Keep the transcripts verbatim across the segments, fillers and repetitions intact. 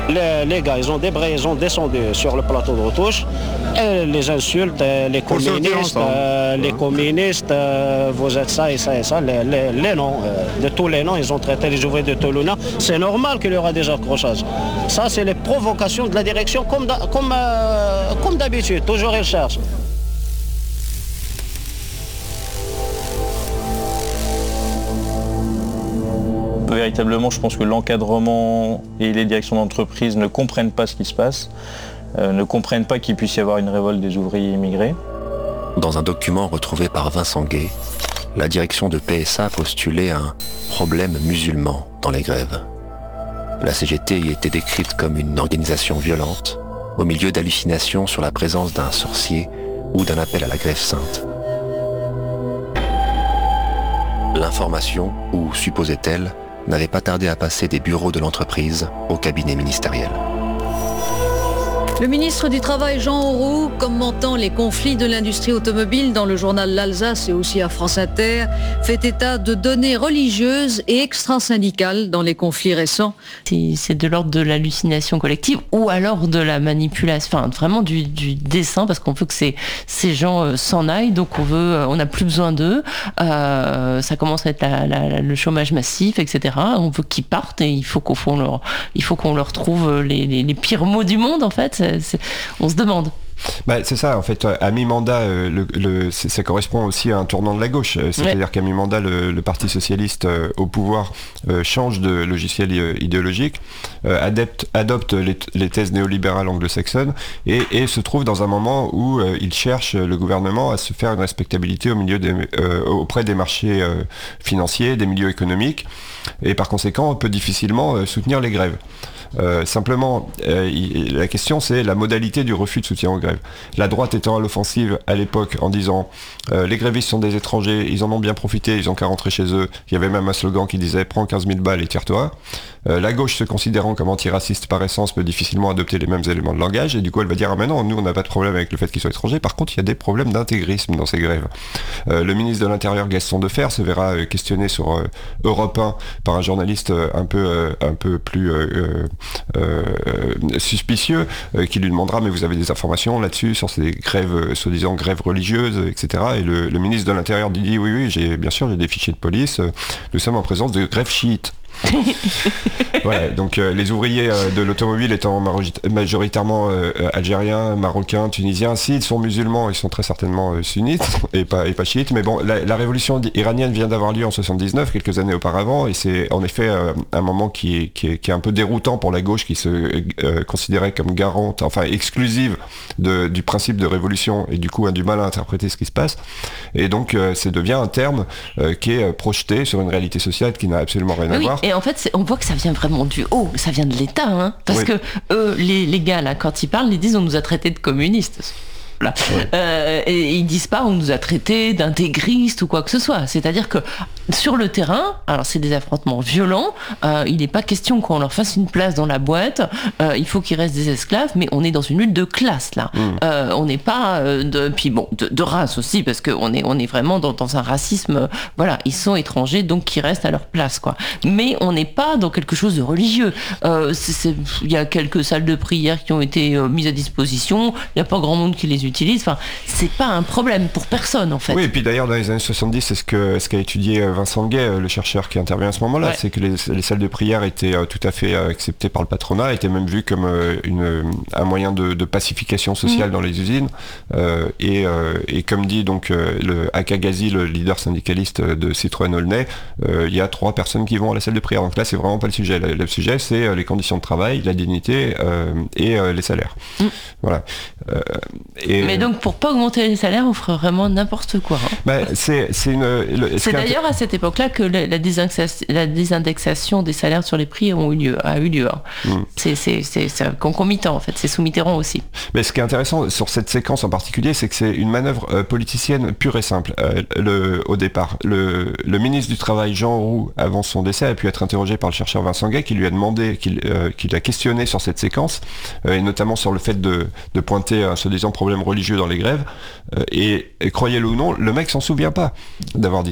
Les, les gars, ils ont débrayé, ils ont descendu sur le plateau de retouche, et les insultes, les communistes, euh, les communistes, euh, vous êtes ça et ça et ça, les, les, les noms, euh, de tous les noms, ils ont traité les ouvriers de Tolouna. C'est normal qu'il y aura des accrochages. Ça, c'est les provocations de la direction, comme, comme, euh, comme d'habitude, toujours ils cherchent. Véritablement, je pense que l'encadrement et les directions d'entreprise ne comprennent pas ce qui se passe, euh, ne comprennent pas qu'il puisse y avoir une révolte des ouvriers immigrés. Dans un document retrouvé par Vincent Gay, la direction de P S A postulait un problème musulman dans les grèves. La C G T y était décrite comme une organisation violente, au milieu d'hallucinations sur la présence d'un sorcier ou d'un appel à la grève sainte. L'information, ou supposait-elle, n'avait pas tardé à passer des bureaux de l'entreprise au cabinet ministériel. Le ministre du Travail, Jean Auroux, commentant les conflits de l'industrie automobile dans le journal L'Alsace et aussi à France Inter, fait état de données religieuses et extra-syndicales dans les conflits récents. C'est, c'est de l'ordre de l'hallucination collective ou alors de la manipulation, enfin vraiment du, du dessin, parce qu'on veut que ces, ces gens euh, s'en aillent, donc on veut, euh, on n'a plus besoin d'eux. Euh, ça commence à être la, la, le chômage massif, et cetera. On veut qu'ils partent et il faut qu'on, faut leur, il faut qu'on leur trouve les, les, les pires mots du monde, en fait. C'est, c'est, on se demande. Bah, c'est ça, en fait, à mi-mandat, euh, le, le, ça correspond aussi à un tournant de la gauche. C'est-à-dire ouais. qu'à mi-mandat, le, le Parti Socialiste euh, au pouvoir euh, change de logiciel euh, idéologique, euh, adepte, adopte les, les thèses néolibérales anglo-saxonnes et, et se trouve dans un moment où euh, il cherche, le gouvernement, à se faire une respectabilité au milieu des, euh, auprès des marchés euh, financiers, des milieux économiques, et par conséquent, on peut difficilement euh, soutenir les grèves. Euh, simplement, euh, il, la question c'est la modalité du refus de soutien aux grèves. La droite étant à l'offensive à l'époque en disant euh, les grévistes sont des étrangers, ils en ont bien profité, ils ont qu'à rentrer chez eux. Il y avait même un slogan qui disait prends quinze mille balles et tire-toi. Euh, la gauche, se considérant comme antiraciste par essence, peut difficilement adopter les mêmes éléments de langage et du coup elle va dire ah mais non, nous on n'a pas de problème avec le fait qu'ils soient étrangers. Par contre il y a des problèmes d'intégrisme dans ces grèves. Euh, le ministre de l'Intérieur Gaston Defferre se verra euh, questionné sur euh, Europe un par un journaliste euh, un peu euh, un peu plus euh, Euh, suspicieux euh, qui lui demandera mais vous avez des informations là-dessus sur ces grèves euh, soi-disant grèves religieuses, etc. Et le, le ministre de l'Intérieur dit oui oui j'ai bien sûr j'ai des fichiers de police, euh, nous sommes en présence de grèves chiites. Voilà, donc euh, les ouvriers euh, de l'automobile étant majoritairement euh, algériens, marocains, tunisiens, s'ils sont musulmans, ils sont très certainement euh, sunnites et pas, et pas chiites. Mais bon, la, la révolution iranienne vient d'avoir lieu en soixante-dix-neuf, quelques années auparavant, et c'est en effet euh, un moment qui est, qui, est, qui est un peu déroutant pour la gauche qui se euh, considérait comme garante, enfin exclusive de, du principe de révolution et du coup a du mal à interpréter ce qui se passe. Et donc euh, ça devient un terme euh, qui est projeté sur une réalité sociale qui n'a absolument rien à oui, voir. Et en fait, c'est, on voit que ça vient vraiment du haut, ça vient de l'État, hein, parce oui. que eux, les, les gars, là, quand ils parlent, ils disent on nous a traités de communistes. Là. Ouais. Euh, et ils disent pas on nous a traités d'intégristes ou quoi que ce soit. C'est-à-dire que sur le terrain, alors c'est des affrontements violents, euh, il n'est pas question qu'on leur fasse une place dans la boîte, euh, il faut qu'ils restent des esclaves, mais on est dans une lutte de classe là. Mmh. Euh, on n'est pas euh, de, puis bon, de, de race aussi, parce qu'on est, on est vraiment dans, dans un racisme, euh, voilà, ils sont étrangers, donc ils restent à leur place, quoi. Mais on n'est pas dans quelque chose de religieux. Euh, il y a quelques salles de prière qui ont été euh, mises à disposition, il n'y a pas grand monde qui les utilise, enfin, c'est pas un problème pour personne en fait. Oui, et puis d'ailleurs dans les années soixante-dix, c'est ce que ce qu'a étudié Vincent Gay, le chercheur qui intervient à ce moment-là, ouais. c'est que les, les salles de prière étaient euh, tout à fait euh, acceptées par le patronat, étaient même vues comme euh, une, un moyen de, de pacification sociale mmh. dans les usines, euh, et, euh, et comme dit donc euh, le Akagazi, le leader syndicaliste de Citroën Aulnay, il y a trois personnes qui vont à la salle de prière, donc là c'est vraiment pas le sujet, le, le sujet c'est les conditions de travail, la dignité euh, et euh, les salaires. Mmh. Voilà. Euh, et Mais donc pour pas augmenter les salaires, on ferait vraiment n'importe quoi. Hein. Bah, c'est, c'est, une, le, c'est d'ailleurs à cette époque-là que la, la, désindexation, la désindexation des salaires sur les prix ont eu lieu, a eu lieu. Hein. Mm. C'est, c'est, c'est, c'est concomitant en fait, c'est sous Mitterrand aussi. Mais ce qui est intéressant sur cette séquence en particulier, c'est que c'est une manœuvre euh, politicienne pure et simple. Euh, le, au départ, le, le ministre du Travail, Jean Auroux, avant son décès, a pu être interrogé par le chercheur Vincent Gay, qui lui a demandé, qui euh, l'a questionné sur cette séquence, euh, et notamment sur le fait de, de pointer un soi-disant problème religieux dans les grèves. Euh, et, et croyez-le ou non, le mec s'en souvient pas d'avoir dit ça.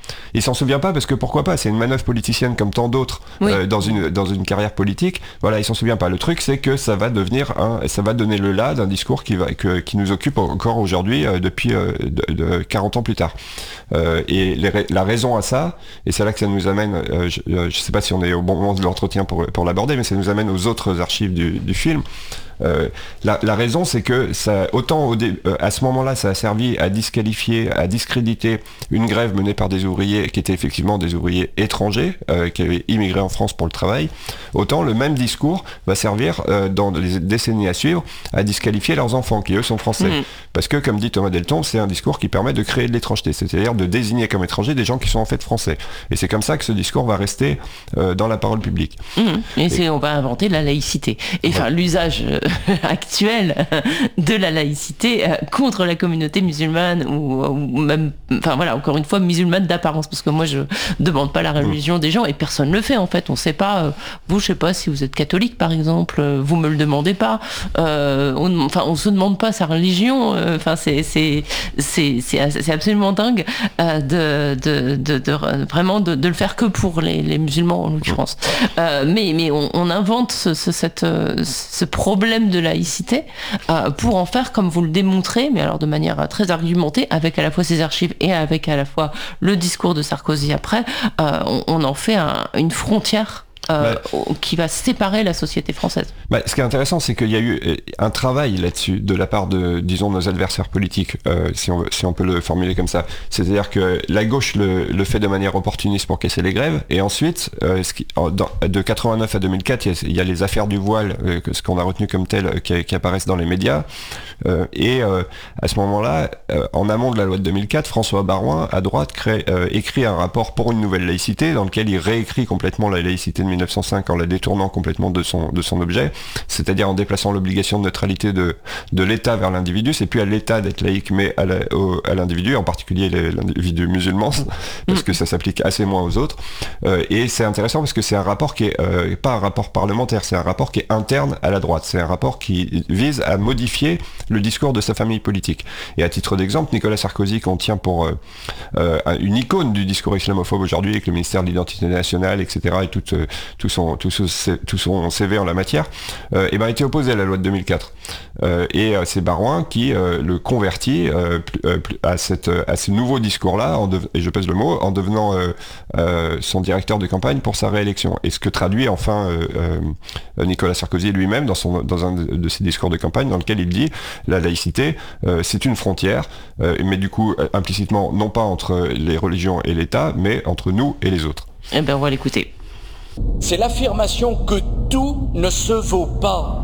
Il s'en souvient pas parce que pourquoi pas, c'est une manœuvre politicienne comme tant d'autres oui. euh, dans une dans une carrière politique. Voilà, il s'en souvient pas. Le truc c'est que ça va devenir un, ça va donner le là d'un discours qui va que, qui nous occupe encore aujourd'hui euh, depuis euh, de, de quarante ans plus tard. Euh, et les, la raison à ça, et c'est là que ça nous amène, euh, je, euh, je sais pas si on est au bon moment de l'entretien pour pour l'aborder, mais ça nous amène aux autres archives du, du film. Euh, la, la raison c'est que ça, autant au dé, euh, à ce moment-là ça a servi à disqualifier, à discréditer une grève menée par des ouvriers qui étaient effectivement des ouvriers étrangers euh, qui avaient immigré en France pour le travail, autant le même discours va servir euh, dans les décennies à suivre à disqualifier leurs enfants qui eux sont français. Mmh. Parce que comme dit Thomas Delton, c'est un discours qui permet de créer de l'étrangeté, c'est-à-dire de désigner comme étrangers des gens qui sont en fait français. Et c'est comme ça que ce discours va rester euh, dans la parole publique. Mmh. Et, Et c'est, on va inventer la laïcité. Et enfin ouais. l'usage euh, actuelle de la laïcité euh, contre la communauté musulmane ou, ou même, enfin voilà, encore une fois musulmane d'apparence, parce que moi je demande pas la religion mmh. des gens et personne le fait en fait. On sait pas, euh, vous je sais pas si vous êtes catholique par exemple, euh, vous me le demandez pas. Euh, on, enfin on se demande pas sa religion. Enfin euh, c'est c'est c'est c'est c'est absolument dingue euh, de, de, de de vraiment de, de le faire que pour les, les musulmans en l'occurrence. Euh, mais mais on, on invente ce, ce cette ce problème de la laïcité euh, pour en faire comme vous le démontrez, mais alors de manière euh, très argumentée, avec à la fois ces archives et avec à la fois le discours de Sarkozy après, euh, on, on en fait un, une frontière Euh, bah, qui va séparer la société française. Bah, ce qui est intéressant, c'est qu'il y a eu un travail là-dessus de la part de, disons, nos adversaires politiques, euh, si, on, si on peut le formuler comme ça. C'est-à-dire que la gauche le, le fait de manière opportuniste pour casser les grèves, et ensuite, euh, ce qui, dans, de quatre-vingt-neuf à deux mille quatre, il y a, il y a les affaires du voile, euh, ce qu'on a retenu comme tel, euh, qui, qui apparaissent dans les médias, euh, et euh, à ce moment-là, euh, en amont de la loi de deux mille quatre, François Baroin, à droite, crée, euh, écrit un rapport pour une nouvelle laïcité, dans lequel il réécrit complètement la laïcité de mille neuf cent cinq en la détournant complètement de son, de son objet, c'est-à-dire en déplaçant l'obligation de neutralité de, de l'État vers l'individu. C'est plus à l'État d'être laïque, mais à, la, au, à l'individu, en particulier l'individu musulman, parce que ça s'applique assez moins aux autres. Euh, et c'est intéressant parce que c'est un rapport qui est euh, pas un rapport parlementaire, c'est un rapport qui est interne à la droite. C'est un rapport qui vise à modifier le discours de sa famille politique. Et à titre d'exemple, Nicolas Sarkozy, qu'on tient pour euh, euh, une icône du discours islamophobe aujourd'hui, avec le ministère de l'Identité nationale, et cetera, et tout, euh, tout son Tout, ce, tout son C V en la matière, euh, et ben, a été opposé à la loi de deux mille quatre. Euh, et euh, c'est Baroin qui euh, le convertit euh, euh, à, cette, à ce nouveau discours-là, en dev- et je pèse le mot, en devenant euh, euh, son directeur de campagne pour sa réélection. Et ce que traduit enfin euh, euh, Nicolas Sarkozy lui-même dans, son, dans un de ses discours de campagne, dans lequel il dit la laïcité, euh, c'est une frontière, euh, mais du coup, euh, implicitement, non pas entre les religions et l'État, mais entre nous et les autres. Eh bien, on va l'écouter. C'est l'affirmation que tout ne se vaut pas.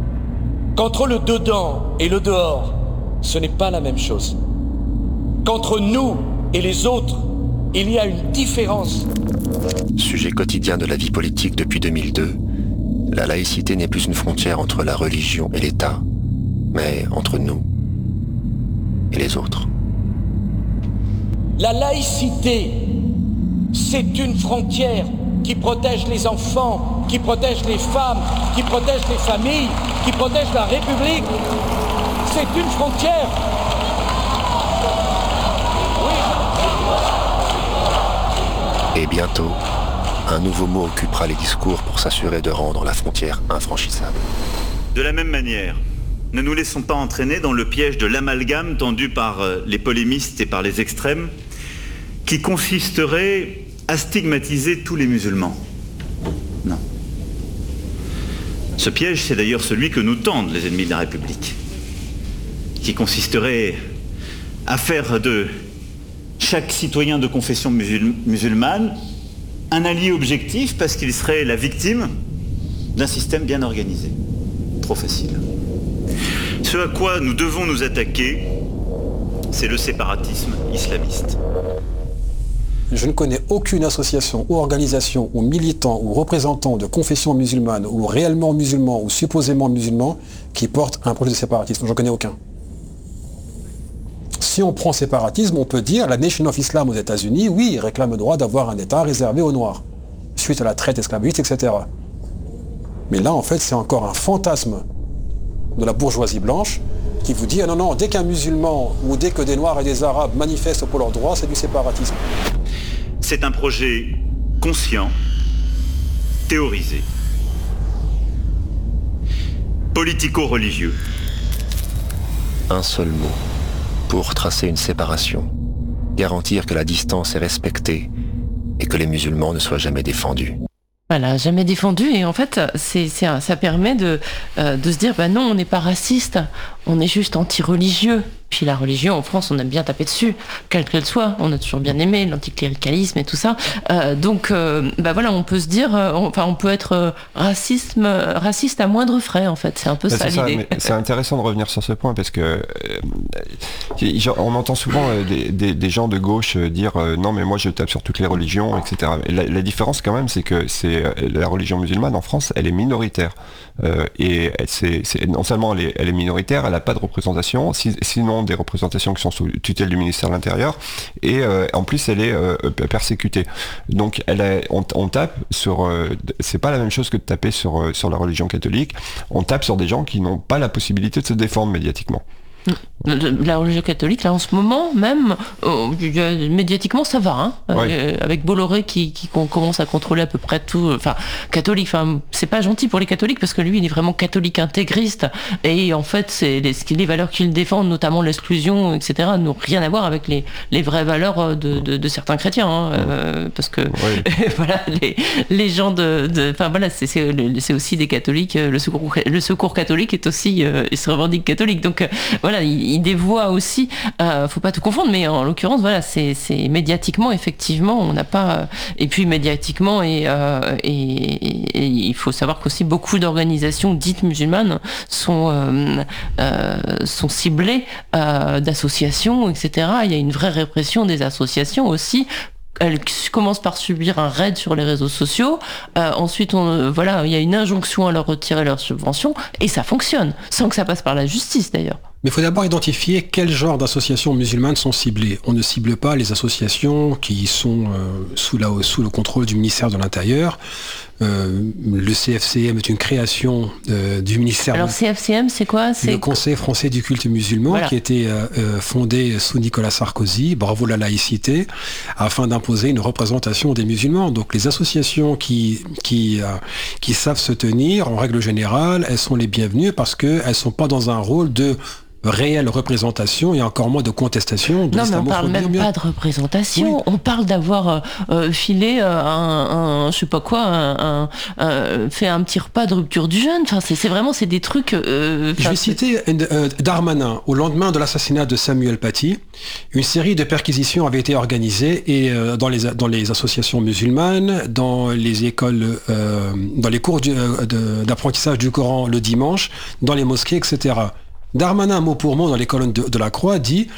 Qu'entre le dedans et le dehors, ce n'est pas la même chose. Qu'entre nous et les autres, il y a une différence. Sujet quotidien de la vie politique depuis deux mille deux, la laïcité n'est plus une frontière entre la religion et l'État, mais entre nous et les autres. La laïcité, c'est une frontière qui protège les enfants, qui protège les femmes, qui protège les familles, qui protège la République. C'est une frontière. Et bientôt, un nouveau mot occupera les discours pour s'assurer de rendre la frontière infranchissable. De la même manière, ne nous laissons pas entraîner dans le piège de l'amalgame tendu par les polémistes et par les extrêmes, qui consisterait à stigmatiser tous les musulmans. Non. Ce piège, c'est d'ailleurs celui que nous tendent les ennemis de la République, qui consisterait à faire de chaque citoyen de confession musul- musulmane un allié objectif parce qu'il serait la victime d'un système bien organisé. Trop facile. Ce à quoi nous devons nous attaquer, c'est le séparatisme islamiste. Je ne connais aucune association ou organisation ou militant ou représentant de confession musulmane ou réellement musulman ou supposément musulman qui porte un projet de séparatisme. Je n'en connais aucun. Si on prend séparatisme, on peut dire la Nation of Islam aux États-Unis, oui, réclame le droit d'avoir un État réservé aux Noirs, suite à la traite esclavagiste, et cetera. Mais là, en fait, c'est encore un fantasme de la bourgeoisie blanche qui vous dit, ah non, non, dès qu'un musulman ou dès que des Noirs et des Arabes manifestent pour leurs droits, c'est du séparatisme. c'est un projet conscient, théorisé, politico-religieux. Un seul mot pour tracer une séparation, garantir que la distance est respectée et que les musulmans ne soient jamais défendus. Voilà, jamais défendu, et en fait, c'est, c'est un, ça permet de, euh, de se dire, bah non, on n'est pas raciste, on est juste anti-religieux. Puis la religion, en France, on aime bien taper dessus, quelle qu'elle soit, on a toujours bien aimé l'anticléricalisme et tout ça. Euh, donc, euh, bah voilà, on peut se dire, euh, on, enfin, on peut être euh, racisme, euh, raciste à moindre frais, en fait, c'est un peu bah, ça l'idée. Ça, c'est intéressant de revenir sur ce point, parce que euh, on entend souvent euh, des, des, des gens de gauche euh, dire euh, non, mais moi je tape sur toutes les religions, et cetera. Et la, la différence quand même, c'est que c'est, euh, la religion musulmane en France, elle est minoritaire. Euh, et c'est, c'est, non seulement elle est, elle est minoritaire, elle n'a pas de représentation, si, sinon des représentations qui sont sous tutelle du ministère de l'Intérieur, et euh, en plus elle est euh, persécutée. Donc elle a, on, on tape sur, euh, c'est pas la même chose que de taper sur, euh, sur la religion catholique, on tape sur des gens qui n'ont pas la possibilité de se défendre médiatiquement. La religion catholique, là en ce moment même, oh, médiatiquement ça va, hein, ouais. euh, avec Bolloré qui, qui commence à contrôler à peu près tout, enfin catholique, enfin c'est pas gentil pour les catholiques parce que lui il est vraiment catholique intégriste et en fait c'est les, les valeurs qu'il défend, notamment l'exclusion, et cetera, n'ont rien à voir avec les, les vraies valeurs de, de, de certains chrétiens, hein, euh, parce que ouais. voilà les, les gens de, enfin voilà c'est, c'est, c'est aussi des catholiques, le secours, le secours catholique est aussi, euh, il se revendique catholique, donc euh, voilà il, il dévoie aussi, euh, faut pas tout confondre, mais en l'occurrence voilà c'est, c'est médiatiquement effectivement on n'a pas, euh, et puis médiatiquement et, euh, et, et, et il faut savoir qu'aussi beaucoup d'organisations dites musulmanes sont euh, euh, sont ciblées euh, d'associations, et cetera. Il y a une vraie répression des associations aussi. Elles commencent par subir un raid sur les réseaux sociaux. Euh, ensuite, on, euh, voilà, il y a une injonction à leur retirer leurs subventions et ça fonctionne, sans que ça passe par la justice d'ailleurs. Mais il faut d'abord identifier quel genre d'associations musulmanes sont ciblées. On ne cible pas les associations qui sont euh, sous, la, sous le contrôle du ministère de l'Intérieur. Euh, le C F C M est une création euh, du ministère. Alors C F C M, c'est quoi? C'est le Conseil français du culte musulman, voilà. Qui a été euh, fondé sous Nicolas Sarkozy, bravo la laïcité, afin d'imposer une représentation des musulmans. Donc les associations qui qui euh, qui savent se tenir, en règle générale, elles sont les bienvenues parce que elles sont pas dans un rôle de réelle représentation et encore moins de contestation de non mais on parle même pas de représentation, oui. On parle d'avoir euh, filé euh, un, un je sais pas quoi un, un, un, fait un petit repas de rupture du jeûne, enfin c'est, c'est vraiment c'est des trucs euh, je vais citer euh, Darmanin. Au lendemain de l'assassinat de Samuel Paty, une série de perquisitions avait été organisée et euh, dans les dans les associations musulmanes, dans les écoles euh, dans les cours du, euh, de, d'apprentissage du Coran le dimanche, dans les mosquées, et cetera. Darmanin, mot pour mot, dans les colonnes de, de la Croix, dit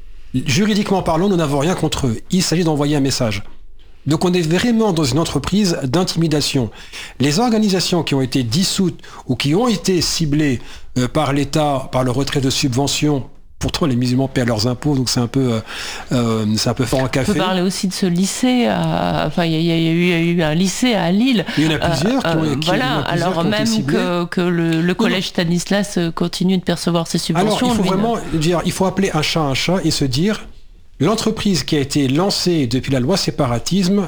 « Juridiquement parlant, nous n'avons rien contre eux. Il s'agit d'envoyer un message. » Donc on est vraiment dans une entreprise d'intimidation. Les organisations qui ont été dissoutes ou qui ont été ciblées euh, par l'État, par le retrait de subventions, pourtant les musulmans paient leurs impôts, donc c'est un peu, euh, euh, c'est un peu fort en café. On peut parler aussi de ce lycée, à... enfin il y, y, y, y a eu un lycée à Lille. Il y en a plusieurs euh, qui ont, qui, voilà, plusieurs alors qui ont même été que, que le, le collège Stanislas continue de percevoir ses subventions. Alors il faut lui, vraiment dire, il faut appeler un chat un chat et se dire, l'entreprise qui a été lancée depuis la loi séparatisme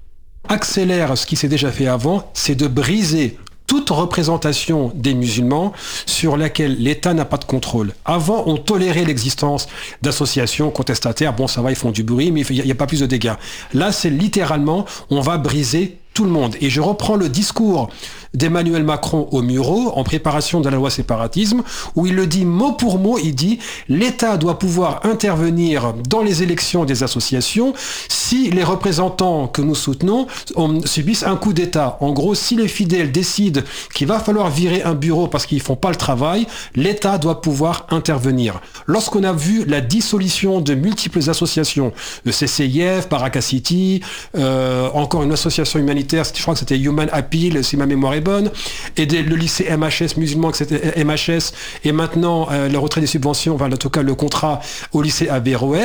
accélère ce qui s'est déjà fait avant, c'est de briser toute représentation des musulmans sur laquelle l'État n'a pas de contrôle. Avant, on tolérait l'existence d'associations contestataires. Bon, ça va, ils font du bruit, mais il n'y a pas plus de dégâts. Là, c'est littéralement, on va briser tout le monde. Et je reprends le discours d'Emmanuel Macron au Muro, en préparation de la loi séparatisme, où il le dit mot pour mot, il dit « L'État doit pouvoir intervenir dans les élections des associations si les représentants que nous soutenons subissent un coup d'État. En gros, si les fidèles décident qu'il va falloir virer un bureau parce qu'ils font pas le travail, l'État doit pouvoir intervenir. » Lorsqu'on a vu la dissolution de multiples associations, le C C I F, Baraka City, euh, encore une association humanitaire, je crois que c'était Human Appeal, si ma mémoire est bonne, et des, le lycée M H S musulman, que c'était M H S, et maintenant euh, le retrait des subventions, enfin en tout cas le contrat au lycée Averroès,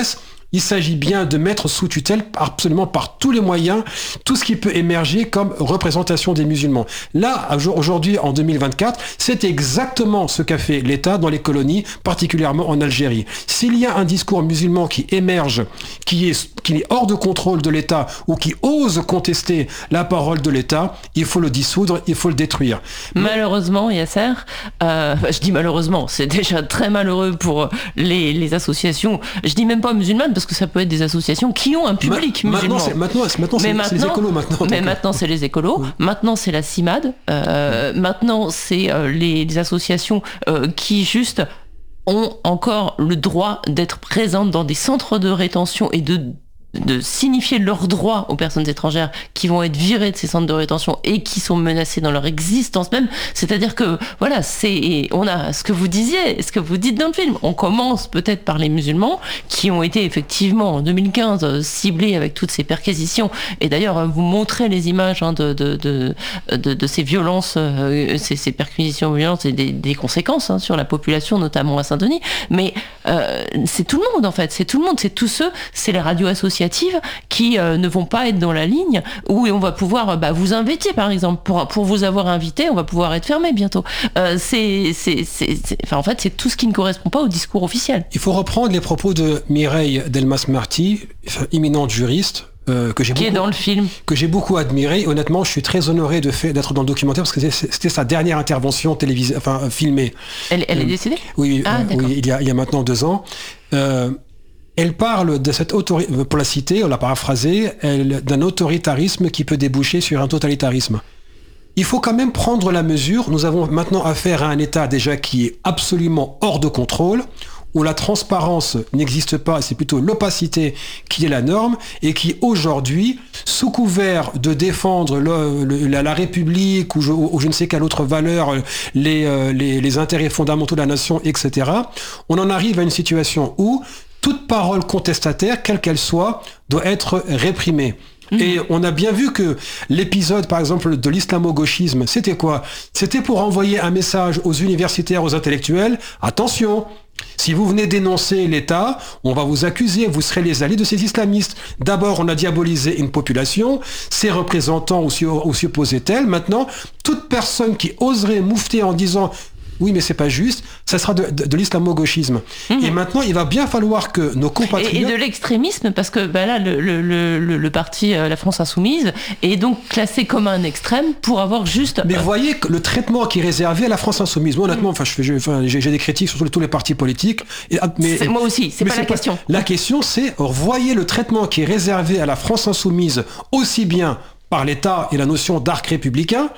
il s'agit bien de mettre sous tutelle absolument par tous les moyens tout ce qui peut émerger comme représentation des musulmans. Là, aujourd'hui, en deux mille vingt-quatre, c'est exactement ce qu'a fait l'État dans les colonies, particulièrement en Algérie. S'il y a un discours musulman qui émerge, qui est, qui est hors de contrôle de l'État ou qui ose contester la parole de l'État, il faut le dissoudre, il faut le détruire. Malheureusement, Yasser, euh, je dis malheureusement, c'est déjà très malheureux pour les, les associations, je dis même pas musulmanes, parce que ça peut être des associations qui ont un public Ma, musulman. Maintenant, c'est, maintenant, c'est, maintenant, c'est, maintenant, c'est les écolos. Maintenant, mais maintenant, c'est les écolos. Oui. Maintenant, c'est la CIMAD. Euh, oui. Maintenant, c'est euh, les, les associations euh, qui, juste, ont encore le droit d'être présentes dans des centres de rétention et de de signifier leurs droits aux personnes étrangères qui vont être virées de ces centres de rétention et qui sont menacées dans leur existence même. C'est-à-dire que, voilà, c'est, on a ce que vous disiez, ce que vous dites dans le film. On commence peut-être par les musulmans qui ont été effectivement en deux mille quinze ciblés avec toutes ces perquisitions. Et d'ailleurs, vous montrez les images hein, de, de, de, de, de ces violences, euh, ces, ces perquisitions violentes et des, des conséquences hein, sur la population, notamment à Saint-Denis. Mais euh, c'est tout le monde en fait, c'est tout le monde, c'est tous ceux, c'est les radios associatives qui euh, ne vont pas être dans la ligne où on va pouvoir bah, vous inviter par exemple pour, pour vous avoir invité on va pouvoir être fermé bientôt euh, c'est, c'est, c'est, c'est, enfin, en fait c'est tout ce qui ne correspond pas au discours officiel. Il faut reprendre les propos de Mireille Delmas-Marty, éminente juriste Euh, que j'ai qui beaucoup, est dans le film, que j'ai beaucoup admiré. Honnêtement, je suis très honoré de fait d'être dans le documentaire parce que c'était, c'était sa dernière intervention télévisée, enfin euh, filmée. Elle, elle euh, est décédée. Oui, ah, euh, oui, il y a il y a maintenant deux ans. Euh, Elle parle de cette autorité, pour la citer, on l'a paraphrasé, elle, d'un autoritarisme qui peut déboucher sur un totalitarisme. Il faut quand même prendre la mesure. Nous avons maintenant affaire à un État déjà qui est absolument hors de contrôle, où la transparence n'existe pas, c'est plutôt l'opacité qui est la norme, et qui aujourd'hui, sous couvert de défendre le, le, la, la République ou je, ou je ne sais quelle autre valeur, les, les, les intérêts fondamentaux de la nation, et cetera, on en arrive à une situation où toute parole contestataire, quelle qu'elle soit, doit être réprimée. Mmh. Et on a bien vu que l'épisode, par exemple, de l'islamo-gauchisme, c'était quoi ? C'était pour envoyer un message aux universitaires, aux intellectuels, attention, si vous venez dénoncer l'État, on va vous accuser, vous serez les alliés de ces islamistes. D'abord, on a diabolisé une population, ses représentants aussi, aussi opposaient-elles. Maintenant, toute personne qui oserait moufter en disant oui, mais c'est pas juste, ça sera de, de, de l'islamo-gauchisme. Mmh. Et maintenant, il va bien falloir que nos compatriotes... Et, et de l'extrémisme, parce que bah là, le, le, le, le parti euh, La France Insoumise est donc classé comme un extrême pour avoir juste... Mais vous voyez que le traitement qui est réservé à La France Insoumise, moi honnêtement, enfin, je, je, enfin, j'ai, j'ai des critiques sur tous les partis politiques. Et, mais, c'est, moi aussi, c'est pas c'est la pas, question. La question, c'est, voyez le traitement qui est réservé à La France Insoumise, aussi bien par l'État et la notion d'arc républicain.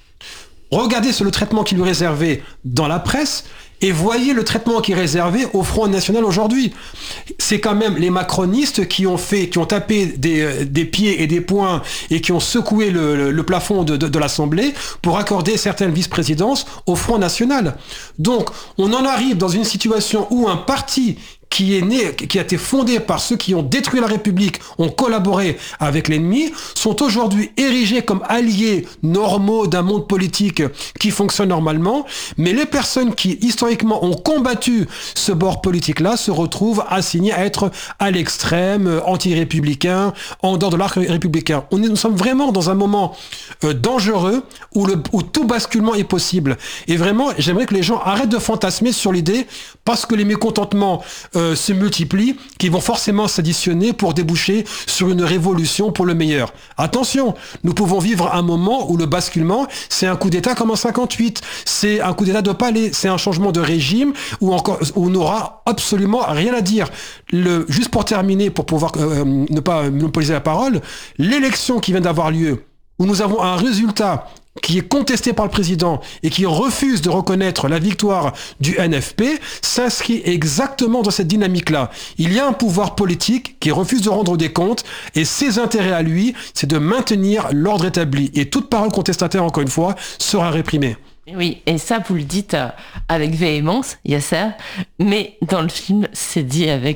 Regardez sur le traitement qui lui est réservé dans la presse et voyez le traitement qui est réservé au Front National aujourd'hui. C'est quand même les macronistes qui ont fait, qui ont tapé des, des pieds et des poings et qui ont secoué le, le, le plafond de, de, de l'Assemblée pour accorder certaines vice-présidences au Front National. Donc, on en arrive dans une situation où un parti qui est né, qui a été fondé par ceux qui ont détruit la République, ont collaboré avec l'ennemi, sont aujourd'hui érigés comme alliés normaux d'un monde politique qui fonctionne normalement, mais les personnes qui, historiquement, ont combattu ce bord politique-là se retrouvent assignées à être à l'extrême, anti-républicain, en dehors de l'arc républicain. On est, nous sommes vraiment dans un moment euh, dangereux où, le, où tout basculement est possible. Et vraiment, j'aimerais que les gens arrêtent de fantasmer sur l'idée, parce que les mécontentements Euh, se multiplient, qui vont forcément s'additionner pour déboucher sur une révolution pour le meilleur. Attention, nous pouvons vivre un moment où le basculement, c'est un coup d'État comme en cinquante-huit, c'est un coup d'État de palais, c'est un changement de régime où, encore, où on n'aura absolument rien à dire. Le, juste pour terminer, pour pouvoir euh, ne pas monopoliser la parole, l'élection qui vient d'avoir lieu, où nous avons un résultat qui est contesté par le président et qui refuse de reconnaître la victoire du N F P, s'inscrit exactement dans cette dynamique-là. Il y a un pouvoir politique qui refuse de rendre des comptes et ses intérêts à lui, c'est de maintenir l'ordre établi. Et toute parole contestataire, encore une fois, sera réprimée. Oui, et ça, vous le dites avec véhémence, Yasser, mais dans le film, c'est dit avec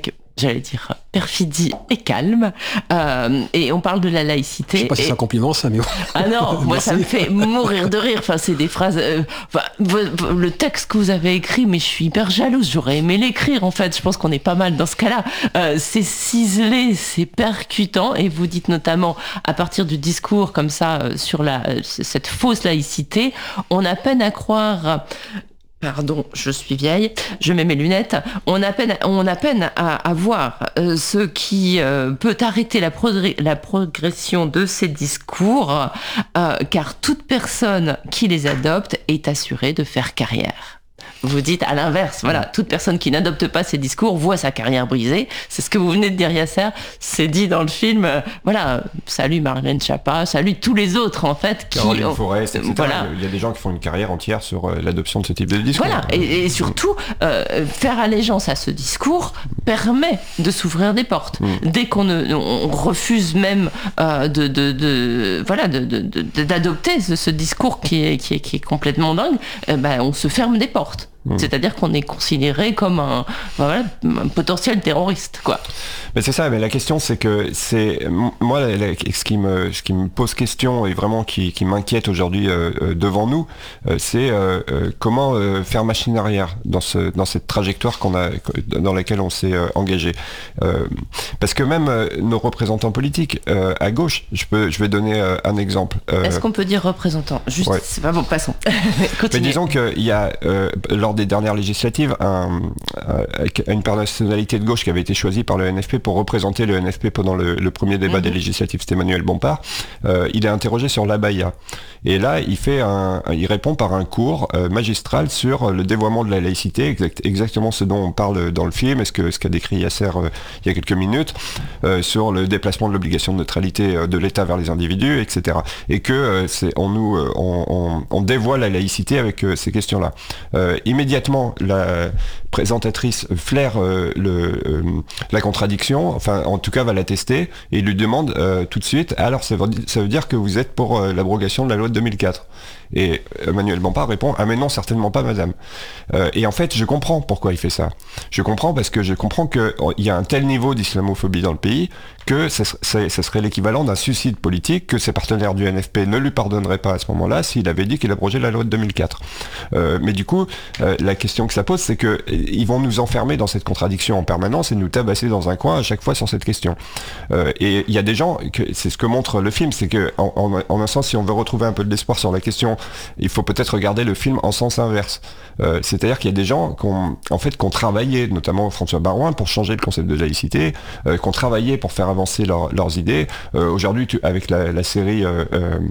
j'allais dire perfidie et calme. Euh, et on parle de la laïcité. Je sais pas si et... c'est un compliment, ça, mais... Ah non, moi ça me fait mourir de rire. Enfin, c'est des phrases... Euh, enfin, le texte que vous avez écrit, mais je suis hyper jalouse. J'aurais aimé l'écrire, en fait. Je pense qu'on est pas mal dans ce cas-là. Euh, c'est ciselé, c'est percutant. Et vous dites notamment, à partir du discours comme ça, euh, sur la, euh, cette fausse laïcité, on a peine à croire... Pardon, je suis vieille, je mets mes lunettes. On a peine, on a peine à, à voir euh, ce qui euh, peut arrêter la, progr- la progression de ces discours, euh, car toute personne qui les adopte est assurée de faire carrière. Vous dites à l'inverse, voilà, toute personne qui n'adopte pas ces discours voit sa carrière brisée. C'est ce que vous venez de dire, Yasser. C'est dit dans le film. Euh, voilà, salut Marlène Schiappa, salut tous les autres en fait. Qui Caroline ont, Forest, et cetera. Voilà. Il y a des gens qui font une carrière entière sur euh, l'adoption de ce type de discours. Voilà, et, et surtout, euh, faire allégeance à ce discours permet de s'ouvrir des portes. Mmh. Dès qu'on ne, on refuse même euh, de, de, de, voilà, de, de, de, d'adopter ce, ce discours qui est, qui est, qui est complètement dingue, euh, ben, on se ferme des portes. Mmh. C'est-à-dire qu'on est considéré comme un, voilà, un potentiel terroriste, quoi. Mais c'est ça, mais la question c'est que c'est moi la, la, ce qui me ce qui me pose question et vraiment qui, qui m'inquiète aujourd'hui euh, devant nous, euh, c'est euh, euh, comment euh, faire machine arrière dans ce dans cette trajectoire qu'on a dans laquelle on s'est euh, engagé. Euh, parce que même euh, nos représentants politiques euh, à gauche, je peux je vais donner euh, un exemple. Euh, Est-ce qu'on peut dire représentant? Juste, ouais. C'est pas bon, passons. Mais disons qu'il y a euh, lors des dernières législatives un, euh, une personnalité de gauche qui avait été choisie par le N F P pour représenter le N F P pendant le, le premier débat mmh. des législatives, c'était Emmanuel Bompard. Euh, il est interrogé sur l'abaya. Et là, il fait un, il répond par un cours euh, magistral sur le dévoiement de la laïcité, exact, exactement ce dont on parle dans le film, et ce que ce qu'a décrit Yasser euh, il y a quelques minutes, euh, sur le déplacement de l'obligation de neutralité euh, de l'État vers les individus, et cetera. Et que euh, c'est, on nous, euh, on, on, on dévoie la laïcité avec euh, ces questions-là. Euh, immédiatement, la présentatrice flaire euh, le, euh, la contradiction, enfin en tout cas va la tester, et lui demande euh, tout de suite, alors ça veut, ça veut dire que vous êtes pour euh, l'abrogation de la loi de deux mille quatre. Et Emmanuel Bompard répond, ah mais non, certainement pas madame. Euh, et en fait, je comprends pourquoi il fait ça. Je comprends parce que je comprends qu'il y a un tel niveau d'islamophobie dans le pays que ça, ça, ça serait l'équivalent d'un suicide politique, que ses partenaires du N F P ne lui pardonneraient pas à ce moment-là s'il avait dit qu'il abrogeait la loi de deux mille quatre. Euh, mais du coup, euh, la question que ça pose, c'est qu'ils vont nous enfermer dans cette contradiction en permanence et nous tabasser dans un coin à chaque fois sur cette question. Euh, et il y a des gens, que, c'est ce que montre le film, c'est que en, en, en un sens, si on veut retrouver un peu de l'espoir sur la question, il faut peut-être regarder le film en sens inverse. Euh, c'est-à-dire qu'il y a des gens qui ont, en fait, qui ont travaillé, notamment François Baroin, pour changer le concept de laïcité, euh, qui ont travaillé pour faire avancer leur, leurs idées. Euh, aujourd'hui, tu, avec la, la série euh,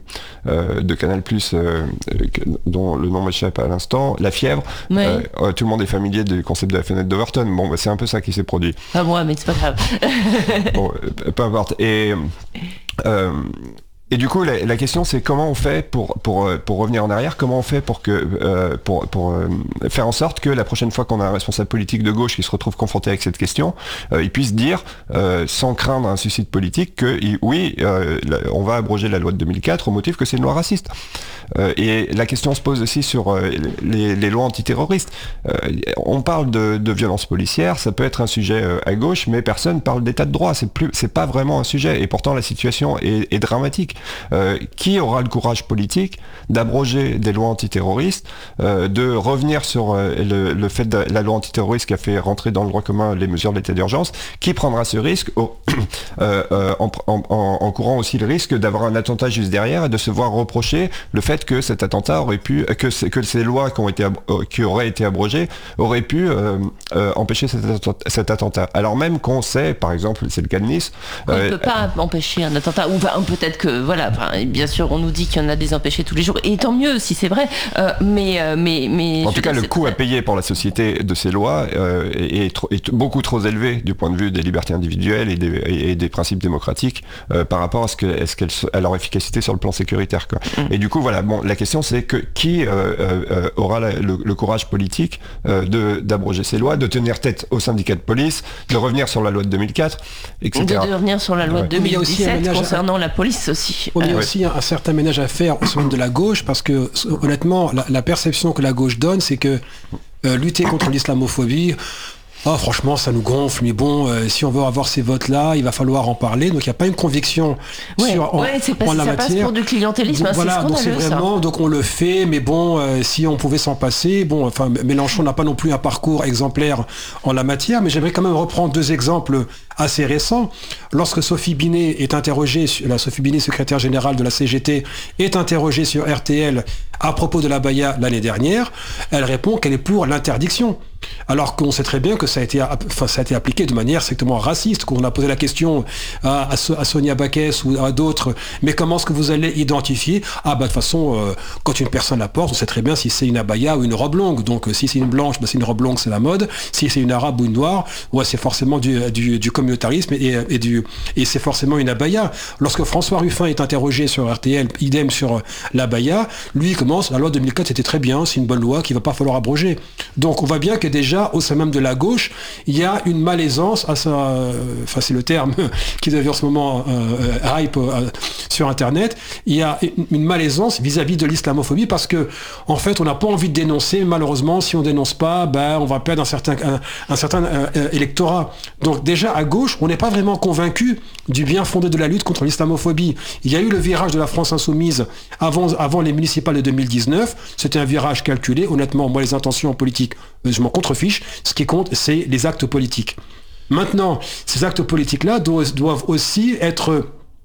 euh, de Canal+, euh, dont le nom m'échappe à l'instant, La Fièvre, oui. euh, tout le monde est familier du concept de la fenêtre d'Overton. Bon, bah, c'est un peu ça qui s'est produit. Pas moi, mais c'est pas grave. Bon, peu importe. Et... Euh, Et du coup, la, la question, c'est comment on fait pour, pour, pour revenir en arrière, comment on fait pour, que, euh, pour, pour euh, faire en sorte que la prochaine fois qu'on a un responsable politique de gauche qui se retrouve confronté avec cette question, euh, il puisse dire, euh, sans craindre un suicide politique, que il, oui, euh, on va abroger la loi de deux mille quatre au motif que c'est une loi raciste. Euh, et la question se pose aussi sur euh, les, les lois antiterroristes. Euh, on parle de, de violence policière, ça peut être un sujet euh, à gauche, mais personne parle d'état de droit, c'est, plus, c'est pas vraiment un sujet, et pourtant la situation est, est dramatique. Euh, qui aura le courage politique d'abroger des lois antiterroristes, euh, de revenir sur euh, le, le fait de la loi antiterroriste qui a fait rentrer dans le droit commun les mesures de l'état d'urgence, qui prendra ce risque au, euh, euh, en, en, en courant aussi le risque d'avoir un attentat juste derrière et de se voir reprocher le fait que cet attentat aurait pu, que, que ces lois qui, ont été, qui auraient été abrogées auraient pu euh, euh, empêcher cet attentat, cet attentat. Alors même qu'on sait, par exemple, c'est le cas de Nice... On euh, ne peut pas empêcher un attentat, ou enfin, peut-être que... Voilà, enfin, bien sûr, on nous dit qu'il y en a des empêchés tous les jours, et tant mieux si c'est vrai, euh, mais, euh, mais, mais... En tout cas, le coût très... à payer pour la société de ces lois euh, est, est, trop, est beaucoup trop élevé du point de vue des libertés individuelles et des, et, et des principes démocratiques euh, par rapport à, ce que, à, ce qu'elle, à leur efficacité sur le plan sécuritaire, quoi. Mm. Et du coup, voilà, bon, la question c'est que qui euh, euh, aura la, le, le courage politique euh, de, d'abroger ces lois, de tenir tête aux syndicats de police, de revenir sur la loi de deux mille quatre, et cetera. De revenir sur la loi ouais. de deux mille dix-sept concernant à... la police aussi. Il y a aussi un, un certain ménage à faire au sein de la gauche, parce que honnêtement, la, la perception que la gauche donne, c'est que euh, lutter contre l'islamophobie, Oh, franchement, ça nous gonfle, mais bon, euh, si on veut avoir ces votes-là, il va falloir en parler. Donc, il n'y a pas une conviction ouais, sur, en, ouais, c'est pas, en la ça matière. Passe pour du clientélisme, donc, hein, voilà, c'est donc c'est vraiment, ça. donc on le fait, mais bon, euh, si on pouvait s'en passer, bon, enfin, Mélenchon n'a pas non plus un parcours exemplaire en la matière, mais j'aimerais quand même reprendre deux exemples assez récents. Lorsque Sophie Binet est interrogée, la Sophie Binet, secrétaire générale de la C G T, est interrogée sur R T L à propos de l'abaya l'année dernière, elle répond qu'elle est pour l'interdiction. Alors qu'on sait très bien que ça a été, enfin, ça a été appliqué de manière strictement raciste. Quand on a posé la question à, à Sonia Backès ou à d'autres, mais comment est-ce que vous allez identifier ? Ah bah de toute façon, euh, quand une personne la porte, on sait très bien si c'est une abaya ou une robe longue. Donc si c'est une blanche, bah, c'est une robe longue, c'est la mode. Si c'est une arabe ou une noire, ouais, c'est forcément du, du, du communautarisme et, et, du, et c'est forcément une abaya. Lorsque François Ruffin est interrogé sur R T L, idem sur l'abaya, lui il commence, la loi deux mille quatre c'était très bien, c'est une bonne loi qu'il ne va pas falloir abroger. Donc on voit bien que déjà, au sein même de la gauche, il y a une malaisance, à ça, euh, enfin c'est le terme qui devient en ce moment euh, hype euh, sur Internet, il y a une malaisance vis-à-vis de l'islamophobie parce que, en fait, on n'a pas envie de dénoncer. Malheureusement, si on dénonce pas, ben, on va perdre un certain, un, un certain euh, électorat. Donc déjà, à gauche, on n'est pas vraiment convaincu du bien fondé de la lutte contre l'islamophobie. Il y a eu le virage de la France insoumise avant, avant les municipales de deux mille dix-neuf. C'était un virage calculé. Honnêtement, moi, les intentions politiques, je m'en contrefiche. Ce qui compte, c'est les actes politiques. Maintenant, ces actes politiques-là doivent, doivent aussi être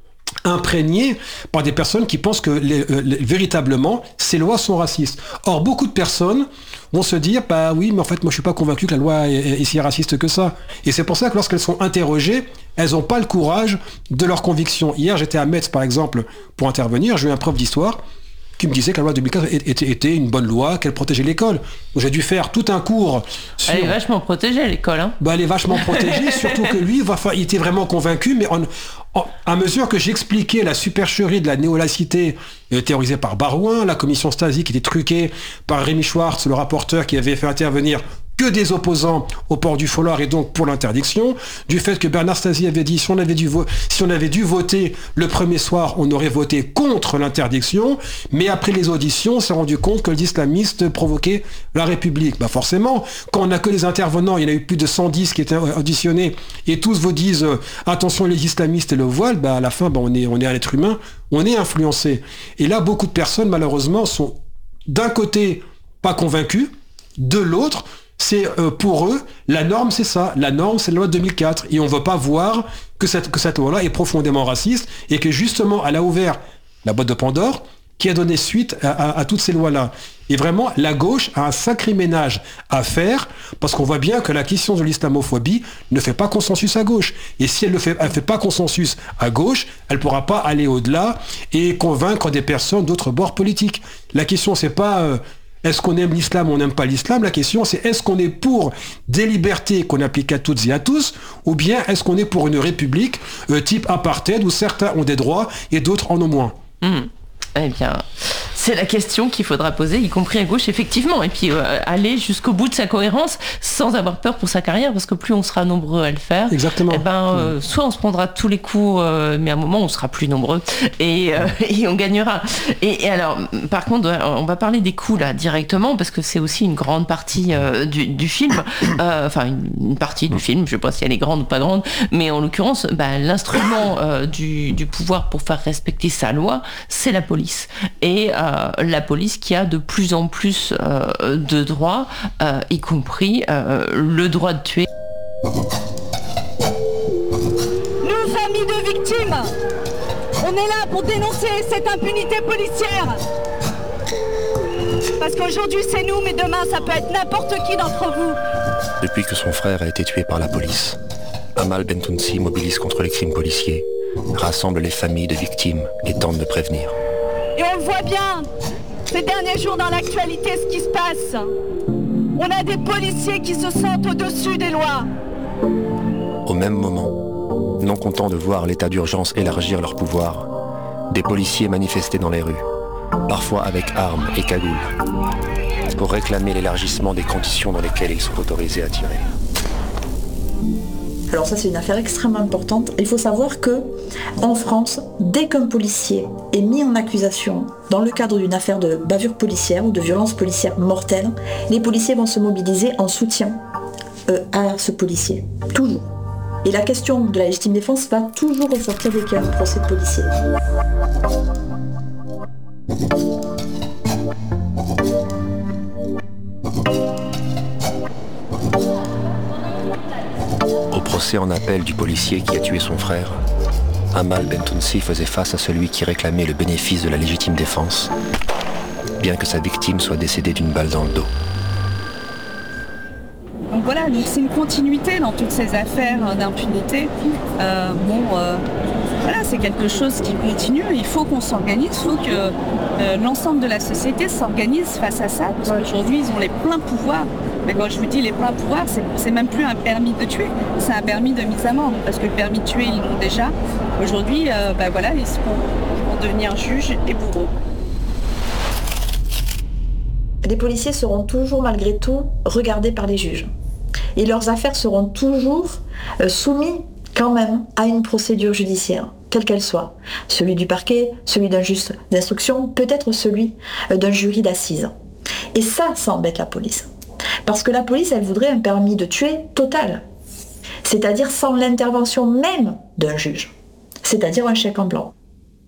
imprégnés par des personnes qui pensent que les, euh, les, véritablement ces lois sont racistes. Or, beaucoup de personnes vont se dire bah oui, mais en fait, moi je suis pas convaincu que la loi est, est, est si raciste que ça. Et c'est pour ça que lorsqu'elles sont interrogées, elles n'ont pas le courage de leurs convictions. Hier, j'étais à Metz, par exemple, pour intervenir, j'ai eu un prof d'histoire qui me disait que la loi deux mille quatre était, était une bonne loi, qu'elle protégeait l'école. Donc j'ai dû faire tout un cours sur... Elle est vachement protégée, l'école. Hein. Bah, elle est vachement protégée, surtout que lui, il était vraiment convaincu, mais en, en, à mesure que j'expliquais la supercherie de la néolacité euh, théorisée par Barouin, la commission Stasi qui était truquée par Rémi Schwartz, le rapporteur qui avait fait intervenir que des opposants au port du foulard et donc pour l'interdiction, du fait que Bernard Stasi avait dit si on avait dû, vo- si on avait dû voter le premier soir, on aurait voté contre l'interdiction, mais après les auditions, on s'est rendu compte que les islamistes provoquaient la République. Bah forcément, quand on n'a que les intervenants, il y en a eu plus de cent dix qui étaient auditionnés, et tous vous disent euh, attention les islamistes et le voile, bah à la fin, bah, on est, on est un être humain, on est influencé. Et là, beaucoup de personnes, malheureusement, sont d'un côté pas convaincues, de l'autre, c'est euh, pour eux, la norme c'est ça, la norme c'est la loi de deux mille quatre et on ne veut pas voir que cette, que cette loi-là est profondément raciste et que justement elle a ouvert la boîte de Pandore qui a donné suite à, à, à toutes ces lois-là. Et vraiment, la gauche a un sacré ménage à faire parce qu'on voit bien que la question de l'islamophobie ne fait pas consensus à gauche. Et si elle ne fait, elle fait pas consensus à gauche, elle ne pourra pas aller au-delà et convaincre des personnes d'autres bords politiques. La question c'est pas... Euh, est-ce qu'on aime l'islam ou on n'aime pas l'islam ? La question, c'est est-ce qu'on est pour des libertés qu'on applique à toutes et à tous, ou bien est-ce qu'on est pour une république euh, type apartheid où certains ont des droits et d'autres en ont moins ? Mmh. Eh bien, c'est la question qu'il faudra poser, y compris à gauche, effectivement. Et puis euh, aller jusqu'au bout de sa cohérence sans avoir peur pour sa carrière, parce que plus on sera nombreux à le faire, exactement. Eh ben, euh, soit on se prendra tous les coups, euh, mais à un moment on sera plus nombreux et, euh, et on gagnera. Et, et alors, par contre, on va parler des coups là directement, parce que c'est aussi une grande partie euh, du, du film, euh, enfin une, une partie du film, je sais pas si elle est grande ou pas grande, mais en l'occurrence, bah, l'instrument euh, du, du pouvoir pour faire respecter sa loi, c'est la police. Et euh, la police qui a de plus en plus euh, de droits, euh, y compris euh, le droit de tuer. Nous, familles de victimes, on est là pour dénoncer cette impunité policière. Parce qu'aujourd'hui c'est nous, mais demain ça peut être n'importe qui d'entre vous. Depuis que son frère a été tué par la police, Amal Bentounsi mobilise contre les crimes policiers, rassemble les familles de victimes et tente de prévenir. Et on le voit bien, ces derniers jours dans l'actualité, ce qui se passe. On a des policiers qui se sentent au-dessus des lois. Au même moment, non contents de voir l'état d'urgence élargir leur pouvoir, des policiers manifestaient dans les rues, parfois avec armes et cagoules, pour réclamer l'élargissement des conditions dans lesquelles ils sont autorisés à tirer. Alors ça, c'est une affaire extrêmement importante. Il faut savoir que en France, dès qu'un policier est mis en accusation dans le cadre d'une affaire de bavure policière ou de violence policière mortelle, les policiers vont se mobiliser en soutien euh, à ce policier. Toujours. Et la question de la légitime défense va toujours ressortir dès qu'il y a un procès de policier. Au procès en appel du policier qui a tué son frère, Amal Bentounsi faisait face à celui qui réclamait le bénéfice de la légitime défense, bien que sa victime soit décédée d'une balle dans le dos. Donc voilà, donc c'est une continuité dans toutes ces affaires d'impunité. Euh, bon, euh, voilà, c'est quelque chose qui continue. Il faut qu'on s'organise, il faut que euh, l'ensemble de la société s'organise face à ça, parce qu'aujourd'hui, ils ont les pleins pouvoirs. Mais quand je vous dis les pleins pouvoirs, c'est, c'est même plus un permis de tuer, c'est un permis de mise à mort, parce que le permis de tuer, ils l'ont déjà. Aujourd'hui, euh, bah voilà, ils seront, ils vont devenir juges et bourreaux. Les policiers seront toujours, malgré tout, regardés par les juges. Et leurs affaires seront toujours euh, soumises quand même à une procédure judiciaire, quelle qu'elle soit. Celui du parquet, celui d'un juge d'instruction, peut-être celui euh, d'un jury d'assises. Et ça, ça embête la police. Parce que la police, elle voudrait un permis de tuer total. C'est-à-dire sans l'intervention même d'un juge. C'est-à-dire un chèque en blanc.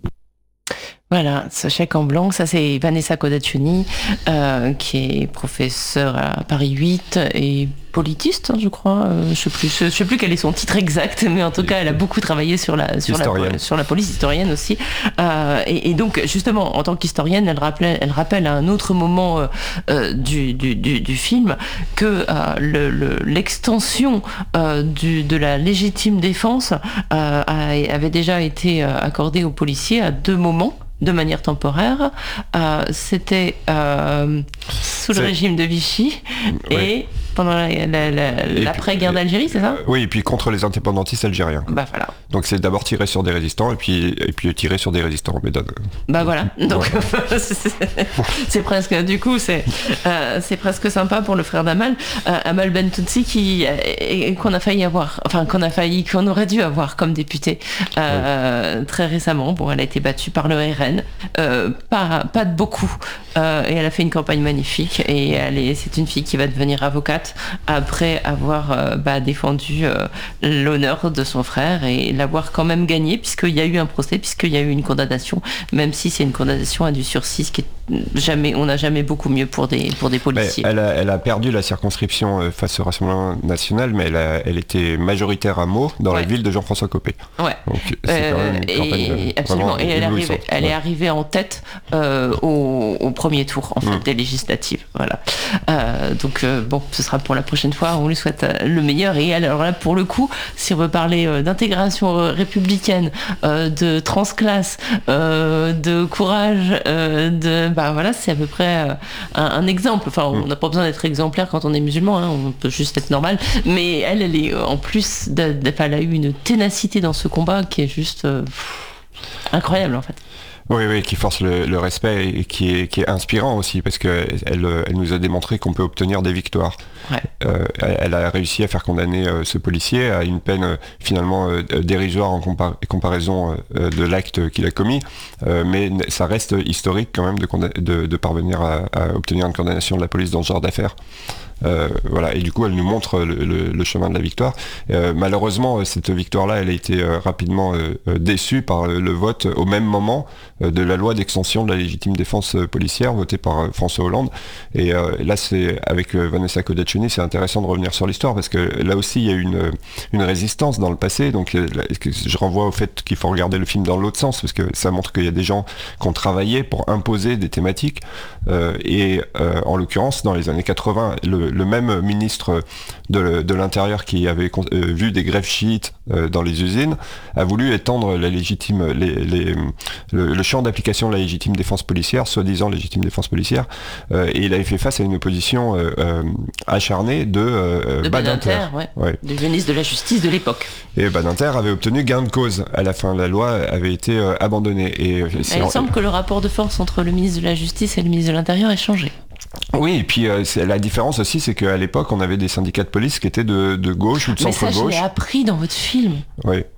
Voilà, ce chèque en blanc, ça c'est Vanessa Codaccioni, euh, qui est professeure à Paris huit et politiste, hein, je crois. Euh, je sais plus, je sais plus quel est son titre exact, mais en tout cas, elle a beaucoup travaillé sur la sur la sur la police, historienne aussi. Euh, et, et donc, justement, en tant qu'historienne, elle rappelle, elle rappelle à un autre moment euh, du, du, du, du film que euh, le, le, l'extension euh, du, de la légitime défense euh, avait déjà été accordée aux policiers à deux moments, de manière temporaire. Euh, c'était euh, sous le c'est... régime de Vichy et ouais. pendant la, la, la, l'après-guerre d'Algérie, c'est ça ? Oui, et puis contre les indépendantistes algériens. Bah voilà. Donc c'est d'abord tirer sur des résistants et puis, et puis tirer sur des résistants. Mais bah voilà. Donc ouais. c'est, c'est presque, du coup, c'est, euh, c'est presque sympa pour le frère d'Amal, euh, Amal Bentounsi, qui, euh, qu'on a failli avoir, enfin qu'on a failli, qu'on aurait dû avoir comme député euh, ouais. très récemment. Bon, elle a été battue par le R N. Euh, pas, pas de beaucoup euh, et elle a fait une campagne magnifique et elle est, c'est une fille qui va devenir avocate après avoir euh, bah, défendu euh, l'honneur de son frère et l'avoir quand même gagné, puisqu'il y a eu un procès, puisqu'il y a eu une condamnation, même si c'est une condamnation à du sursis, ce qui est jamais, on n'a jamais beaucoup mieux pour des, pour des policiers. Elle a, elle a perdu la circonscription face au Rassemblement national, mais elle, a, elle était majoritaire à Meaux, dans ouais. la ville de Jean-François Copé. Ouais. Donc c'est euh, quand même une campagne et, absolument. Et elle, arrivait, elle ouais. est arrivée en tête euh, au, au premier tour en fait mmh. des législatives. Voilà. Euh, donc euh, bon, ce sera pour la prochaine fois. On lui souhaite le meilleur. Et alors là, pour le coup, si on veut parler euh, d'intégration républicaine, euh, de transclasse, euh, de courage, euh, de bah voilà, c'est à peu près euh, un, un exemple. Enfin, on n'a pas besoin d'être exemplaire quand on est musulman. Hein, on peut juste être normal. Mais elle, elle est en plus, de, de, elle a eu une ténacité dans ce combat qui est juste euh, pff, incroyable en fait. Oui, oui, qui force le, le respect et qui est, qui est inspirant aussi, parce qu'elle elle, elle nous a démontré qu'on peut obtenir des victoires. Ouais. Euh, elle, elle a réussi à faire condamner euh, ce policier à une peine euh, finalement euh, dérisoire en compar- comparaison euh, de l'acte qu'il a commis, euh, mais ça reste historique quand même de, de, de parvenir à, à obtenir une condamnation de la police dans ce genre d'affaires. Euh, voilà, et du coup elle nous montre le, le, le chemin de la victoire. Euh, malheureusement cette victoire-là, elle a été euh, rapidement euh, déçue par le, le vote au même moment euh, de la loi d'extension de la légitime défense euh, policière votée par euh, François Hollande. Et euh, là, c'est avec euh, Vanessa Codaccioni, c'est intéressant de revenir sur l'histoire, parce que là aussi il y a eu une, une résistance dans le passé. Donc euh, je renvoie au fait qu'il faut regarder le film dans l'autre sens, parce que ça montre qu'il y a des gens qui ont travaillé pour imposer des thématiques. Euh, et euh, en l'occurrence, dans les années quatre-vingts, le le même ministre de, de l'Intérieur qui avait euh, vu des greffes chiites euh, dans les usines a voulu étendre la légitime, les, les, le, le champ d'application de la légitime défense policière, soi-disant légitime défense policière, euh, et il avait fait face à une opposition euh, euh, acharnée de, euh, de Badinter, Badinter ouais. Ouais. Du ministre de la Justice de l'époque. Et Badinter avait obtenu gain de cause à la fin. La loi avait été euh, abandonnée. Et, il en... semble que le rapport de force entre le ministre de la Justice et le ministre de l'Intérieur ait changé. Oui, et puis euh, c'est, la différence aussi, c'est qu'à l'époque, on avait des syndicats de police qui étaient de, de gauche ou de centre-gauche. Mais ça, je l'ai appris dans votre film. Oui.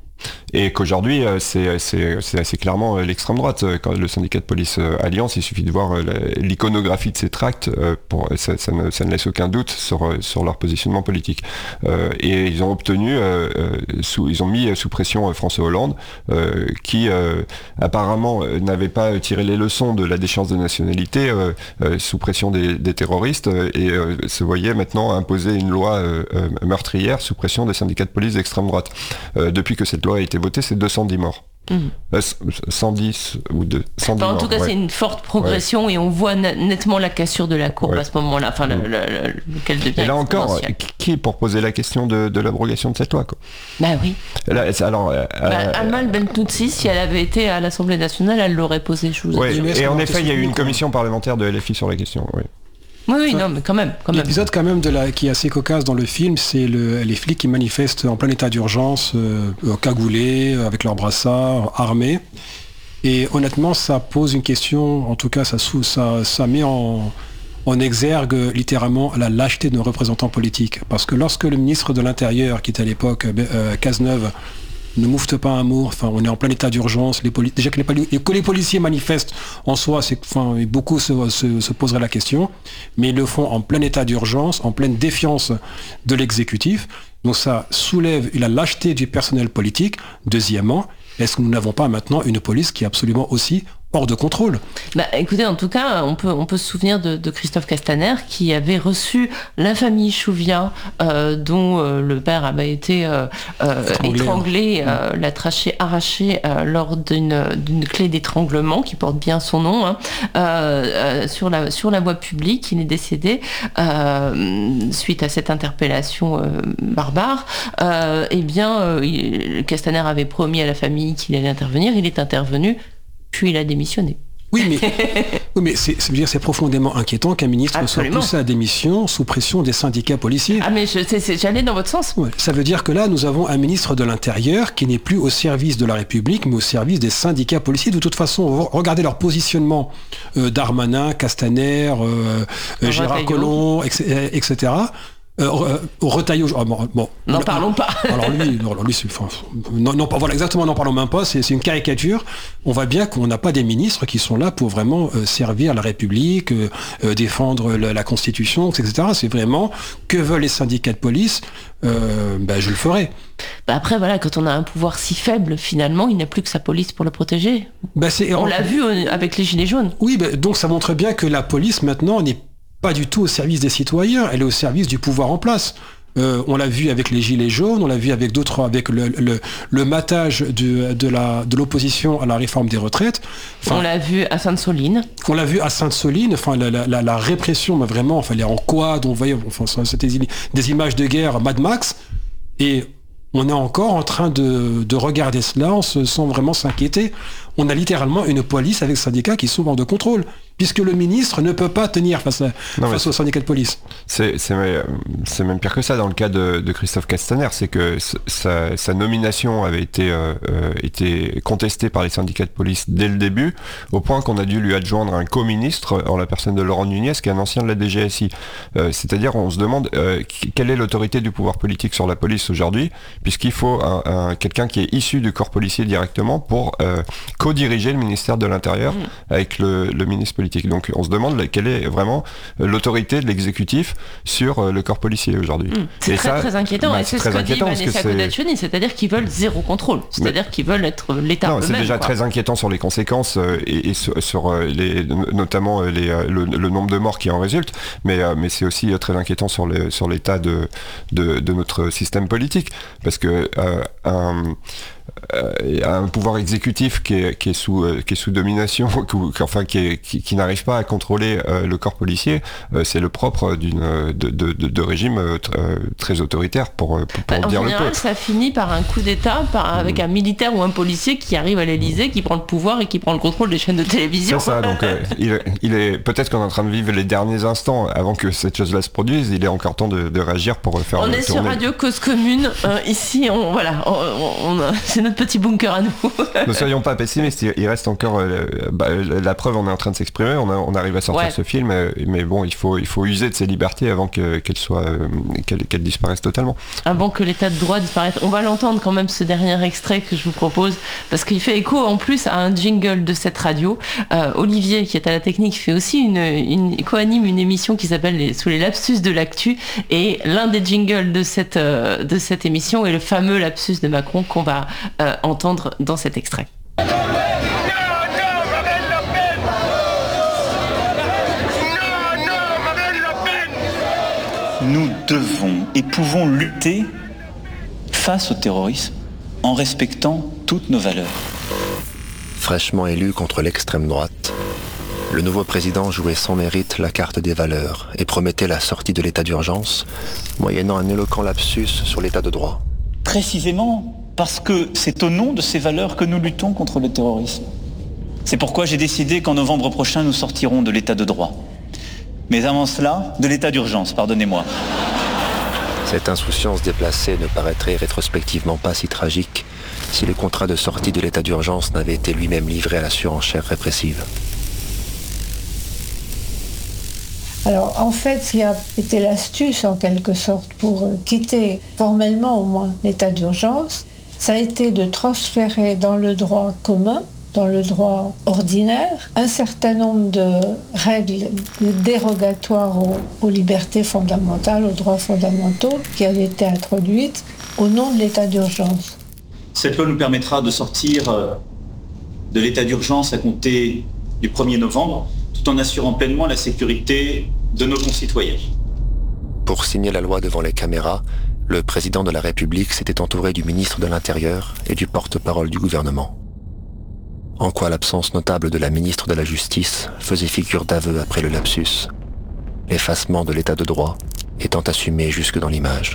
Et qu'aujourd'hui, c'est, c'est, c'est assez clairement l'extrême droite. Quand le syndicat de police Alliance, il suffit de voir l'iconographie de ces tracts, pour, ça, ça, ne, ça ne laisse aucun doute sur, sur leur positionnement politique. Euh, et ils ont obtenu, euh, sous, ils ont mis sous pression François Hollande, euh, qui euh, apparemment n'avait pas tiré les leçons de la déchéance de nationalité euh, euh, sous pression des, des terroristes euh, et euh, se voyait maintenant imposer une loi euh, euh, meurtrière sous pression des syndicats de police d'extrême droite. Euh, depuis que cette loi a été votée, c'est deux cent dix morts. Mmh. Euh, cent dix ou deux, cent dix enfin, en morts, tout cas, ouais. c'est une forte progression ouais. et on voit nettement la cassure de la courbe ouais. à ce moment-là, enfin, mmh. le, le, le, lequel devient. Et là encore, qui est pour poser la question de, de l'abrogation de cette loi, quoi. Bah oui. Là, alors, euh, bah, euh, Amal Bentoutsi, si elle avait été à l'Assemblée nationale, elle l'aurait posé. Je vous ouais, et en effet, il y a eu une commission parlementaire de L F I sur la question. Oui. Oui, oui, non, mais quand même. Quand même. L'épisode quand même de la, qui est assez cocasse dans le film, c'est le, les flics qui manifestent en plein état d'urgence, euh, cagoulés, avec leurs brassards, armés. Et honnêtement, ça pose une question, en tout cas, ça, ça, ça met en, en exergue littéralement la lâcheté de nos représentants politiques. Parce que lorsque le ministre de l'Intérieur, qui était à l'époque euh, Cazeneuve, ne moufte pas un mot, enfin on est en plein état d'urgence, les poli- déjà que les, poli- que les policiers manifestent en soi, c'est, enfin, beaucoup se, se, se poseraient la question, mais ils le font en plein état d'urgence, en pleine défiance de l'exécutif, donc ça soulève la lâcheté du personnel politique. Deuxièmement, est-ce que nous n'avons pas maintenant une police qui est absolument aussi hors de contrôle? Bah, écoutez, en tout cas, on peut, on peut se souvenir de, de Christophe Castaner qui avait reçu l'infamie Chouviat, euh, dont euh, le père avait été euh, euh, étranglé, étranglé euh, la trachée arrachée euh, lors d'une, d'une clé d'étranglement qui porte bien son nom, hein, euh, euh, sur, la, sur la voie publique. Il est décédé euh, suite à cette interpellation euh, barbare. Euh, eh bien, euh, il, Castaner avait promis à la famille qu'il allait intervenir. Il est intervenu. Puis il a démissionné. Oui, mais, oui, mais c'est, c'est, c'est profondément inquiétant qu'un ministre Absolument. soit poussé à démission sous pression des syndicats policiers. Ah mais je, c'est, c'est, j'allais dans votre sens. Ouais, ça veut dire que là, nous avons un ministre de l'Intérieur qui n'est plus au service de la République, mais au service des syndicats policiers. De toute façon, regardez leur positionnement. Euh, Darmanin, Castaner, euh, euh, Gérard Collomb, et cetera. Euh, Retailleau, oh, bon, bon, n'en alors, parlons pas. Alors lui, alors lui c'est, enfin, non, non, voilà, exactement, n'en parlons même pas. C'est, c'est une caricature. On voit bien qu'on n'a pas des ministres qui sont là pour vraiment euh, servir la République, euh, euh, défendre la, la Constitution, et cetera. C'est vraiment que veulent les syndicats de police. Euh, ben, je le ferai. Bah après, voilà, quand on a un pouvoir si faible, finalement, il n'y a plus que sa police pour le protéger. Ben, c'est, on en, l'a vu avec les Gilets jaunes. Oui, ben, donc ça montre bien que la police maintenant n'est pas du tout au service des citoyens, elle est au service du pouvoir en place. Euh, on l'a vu avec les Gilets jaunes, on l'a vu avec d'autres, avec le, le, le matage de, de, la, de l'opposition à la réforme des retraites. Enfin, on l'a vu à Sainte-Soline. On l'a vu à Sainte-Soline, enfin, la, la, la répression, mais vraiment, enfin, elle est en quad, on voyait, enfin, c'était des images de guerre Mad Max, et on est encore en train de, de regarder cela sans vraiment s'inquiéter. On a littéralement une police avec syndicats qui sont hors de contrôle, puisque le ministre ne peut pas tenir face, à, non, face aux syndicats de police. C'est, c'est, c'est même pire que ça dans le cas de, de Christophe Castaner, c'est que sa, sa nomination avait été, euh, été contestée par les syndicats de police dès le début, au point qu'on a dû lui adjoindre un co-ministre en la personne de Laurent Nunez, qui est un ancien de la D G S I. Euh, c'est-à-dire, on se demande euh, quelle est l'autorité du pouvoir politique sur la police aujourd'hui, puisqu'il faut un, un, quelqu'un qui est issu du corps policier directement pour euh, co-diriger le ministère de l'Intérieur mmh. avec le, le ministre politique. Donc on se demande quelle est vraiment l'autorité de l'exécutif sur le corps policier aujourd'hui. Mmh. C'est et très ça, très inquiétant. Bah, et c'est, c'est ce que dit Vanessa Godachoni, c'est-à-dire qu'ils veulent zéro contrôle. C'est-à-dire Mais... qu'ils veulent être l'État non, eux-mêmes. C'est déjà quoi. très inquiétant sur les conséquences euh, et, et sur, sur les, notamment les, le, le nombre de morts qui en résultent, mais, mais c'est aussi très inquiétant sur, le, sur l'état de, de, de notre système politique. Parce que euh, un... Euh, un pouvoir exécutif qui est, qui est, sous, euh, qui est sous domination, qui, enfin qui, est, qui, qui n'arrive pas à contrôler euh, le corps policier, euh, c'est le propre d'une, de, de, de, de régime euh, très autoritaire pour, pour, pour bah, dire le peu. En général, ça finit par un coup d'État, par, avec mmh. un militaire ou un policier qui arrive à l'Élysée, qui prend le pouvoir et qui prend le contrôle des chaînes de télévision. C'est ça, donc euh, il, il est peut-être qu'on est en train de vivre les derniers instants avant que cette chose-là se produise, il est encore temps de, de réagir pour faire on le est tourner. sur Radio Cause Commune, euh, ici, on, voilà, on, on, on, c'est c'est notre petit bunker à nous. Ne soyons pas pessimistes, il reste encore euh, bah, la preuve, on est en train de s'exprimer, on, a, on arrive à sortir ouais. ce film, euh, mais bon, il faut, il faut user de ses libertés avant que, qu'elle soit, euh, qu'elle, qu'elle disparaisse totalement. Avant que l'état de droit disparaisse. On va l'entendre quand même, ce dernier extrait que je vous propose, parce qu'il fait écho en plus à un jingle de cette radio. Euh, Olivier, qui est à la technique, fait aussi une, une co-anime une émission qui s'appelle les, Sous les lapsus de l'actu, et l'un des jingles de cette, euh, de cette émission est le fameux lapsus de Macron qu'on va euh, entendre dans cet extrait. Nous devons et pouvons lutter face au terrorisme en respectant toutes nos valeurs. Fraîchement élu contre l'extrême droite, le nouveau président jouait sans mérite la carte des valeurs et promettait la sortie de l'état d'urgence, moyennant un éloquent lapsus sur l'état de droit. Précisément parce que c'est au nom de ces valeurs que nous luttons contre le terrorisme. C'est pourquoi j'ai décidé qu'en novembre prochain, nous sortirons de l'état de droit. Mais avant cela, de l'état d'urgence, pardonnez-moi. Cette insouciance déplacée ne paraîtrait rétrospectivement pas si tragique si le contrat de sortie de l'état d'urgence n'avait été lui-même livré à la surenchère répressive. Alors en fait, ce qui a été l'astuce en quelque sorte pour quitter formellement au moins l'état d'urgence, ça a été de transférer dans le droit commun, dans le droit ordinaire, un certain nombre de règles dérogatoires aux, aux libertés fondamentales, aux droits fondamentaux, qui avaient été introduites au nom de l'état d'urgence. Cette loi nous permettra de sortir de l'état d'urgence à compter du premier novembre, tout en assurant pleinement la sécurité de nos concitoyens. Pour signer la loi devant les caméras, le président de la République s'était entouré du ministre de l'Intérieur et du porte-parole du gouvernement. En quoi l'absence notable de la ministre de la Justice faisait figure d'aveu après le lapsus, l'effacement de l'état de droit étant assumé jusque dans l'image.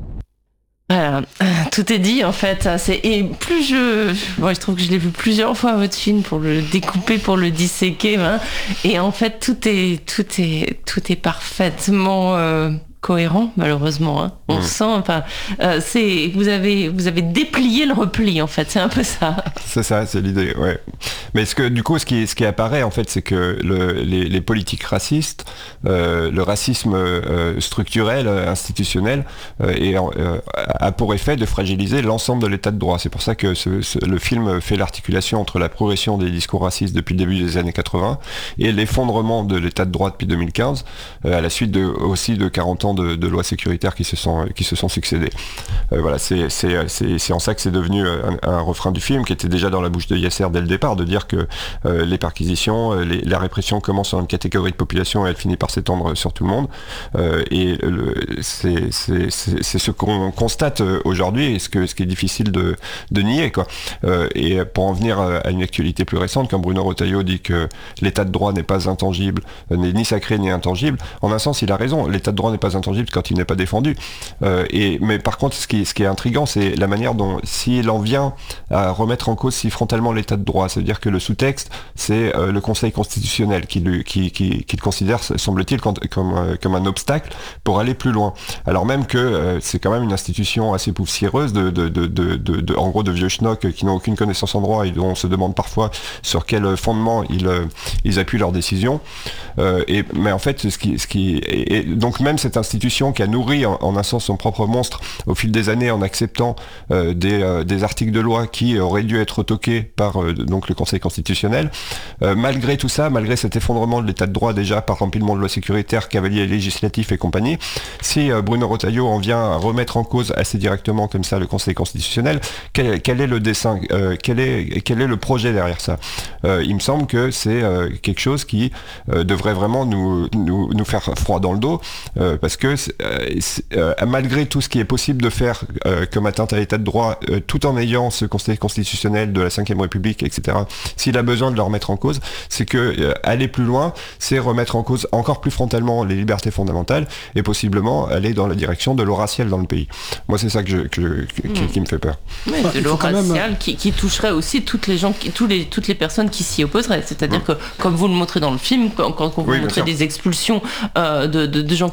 Voilà, tout est dit en fait. C'est... Et plus je... Bon, je trouve que je l'ai vu plusieurs fois votre film pour le découper, pour le disséquer. Hein. Et en fait, tout est, tout est, tout est parfaitement... Euh... cohérent, malheureusement. Hein. On mmh. sent, enfin, euh, c'est, vous avez, vous avez déplié le repli, en fait. C'est un peu ça. C'est ça, c'est l'idée, ouais. Mais ce que, du coup, ce qui, ce qui apparaît, en fait, c'est que le, les, les politiques racistes, euh, le racisme euh, structurel, institutionnel, euh, et, euh, a pour effet de fragiliser l'ensemble de l'état de droit. C'est pour ça que ce, ce, le film fait l'articulation entre la progression des discours racistes depuis le début des années quatre-vingts et l'effondrement de l'état de droit depuis deux mille quinze, euh, à la suite de, aussi de quarante ans De, de lois sécuritaires qui se sont, qui se sont succédées. Euh, voilà, c'est, c'est, c'est, c'est en ça que c'est devenu un, un refrain du film qui était déjà dans la bouche de Yasser dès le départ, de dire que euh, les perquisitions, les, la répression commence sur une catégorie de population et elle finit par s'étendre sur tout le monde. Euh, et le, c'est, c'est, c'est, c'est ce qu'on constate aujourd'hui et ce, que, ce qui est difficile de, de nier, quoi. Euh, et pour en venir à une actualité plus récente, quand Bruno Retailleau dit que l'état de droit n'est pas intangible, n'est ni sacré ni intangible, en un sens il a raison, l'état de droit n'est pas intangible quand il n'est pas défendu. Euh, et, mais par contre, ce qui, ce qui est intriguant, c'est la manière dont, s'il en vient à remettre en cause si frontalement l'état de droit, c'est-à-dire que le sous-texte, c'est euh, le Conseil constitutionnel qui, lui, qui, qui, qui le considère, semble-t-il, comme, comme, euh, comme un obstacle pour aller plus loin. Alors même que euh, c'est quand même une institution assez poussiéreuse, de, de, de, de, de, de, en gros de vieux schnocks qui n'ont aucune connaissance en droit et dont on se demande parfois sur quel fondement ils, euh, ils appuient leurs décisions. Euh, et, mais en fait, ce qui, ce qui, et, et donc même cette institution qui a nourri en, en un sens son propre monstre au fil des années en acceptant euh, des, euh, des articles de loi qui auraient dû être toqués par euh, donc le Conseil constitutionnel. Euh, malgré tout ça, malgré cet effondrement de l'état de droit déjà par empilement de lois sécuritaires, cavaliers législatifs et compagnie, si euh, Bruno Retailleau en vient à remettre en cause assez directement comme ça le Conseil constitutionnel, quel, quel est le dessein, euh, quel, est, quel est le projet derrière ça? euh, Il me semble que c'est euh, quelque chose qui euh, devrait vraiment nous, nous, nous faire froid dans le dos, euh, parce que que euh, euh, malgré tout ce qui est possible de faire euh, comme atteinte à l'état de droit, euh, tout en ayant ce Conseil constitutionnel de la cinquième République, et cetera, s'il a besoin de le remettre en cause, c'est que euh, aller plus loin, c'est remettre en cause encore plus frontalement les libertés fondamentales et possiblement aller dans la direction de l'eau raciale dans le pays. Moi, c'est ça que je, que je, qui, mmh. qui me fait peur. Ouais, de l'eau raciale même... qui, qui toucherait aussi toutes les gens, qui, tous les, toutes les personnes qui s'y opposeraient. C'est-à-dire mmh. que, comme vous le montrez dans le film, quand, quand vous oui, montrez des expulsions euh, de, de, de gens qui dorment sous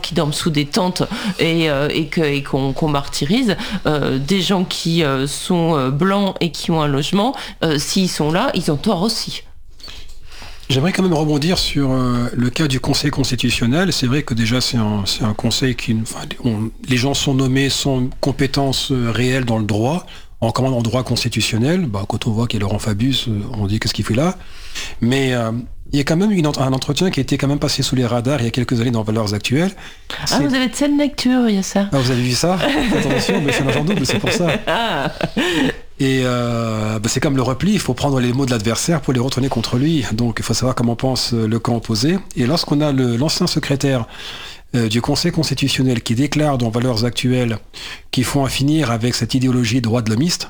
sous des tentes et, euh, et, que, et qu'on, qu'on martyrise, euh, des gens qui euh, sont blancs et qui ont un logement, euh, s'ils sont là, ils ont tort aussi. J'aimerais quand même rebondir sur euh, le cas du Conseil constitutionnel. C'est vrai que déjà c'est un, c'est un conseil qui... Enfin, on, les gens sont nommés sans compétences euh, réelles dans le droit, en commande en droit constitutionnel. Bah, quand on voit qu'il y a Laurent Fabius, euh, on dit qu'est-ce qu'il fait là. Mais euh, il y a quand même une, un entretien qui a été quand même passé sous les radars il y a quelques années dans Valeurs Actuelles. C'est... Ah, vous avez de scène lecture, il y a ça. Ah, vous avez vu ça? Attention, mais c'est un agent double, c'est pour ça. Ah. Et euh, bah c'est comme le repli, il faut prendre les mots de l'adversaire pour les retourner contre lui. Donc il faut savoir comment pense le camp opposé. Et lorsqu'on a le, l'ancien secrétaire euh, du Conseil constitutionnel qui déclare dans Valeurs Actuelles qu'il faut en finir avec cette idéologie droit de l'homiste,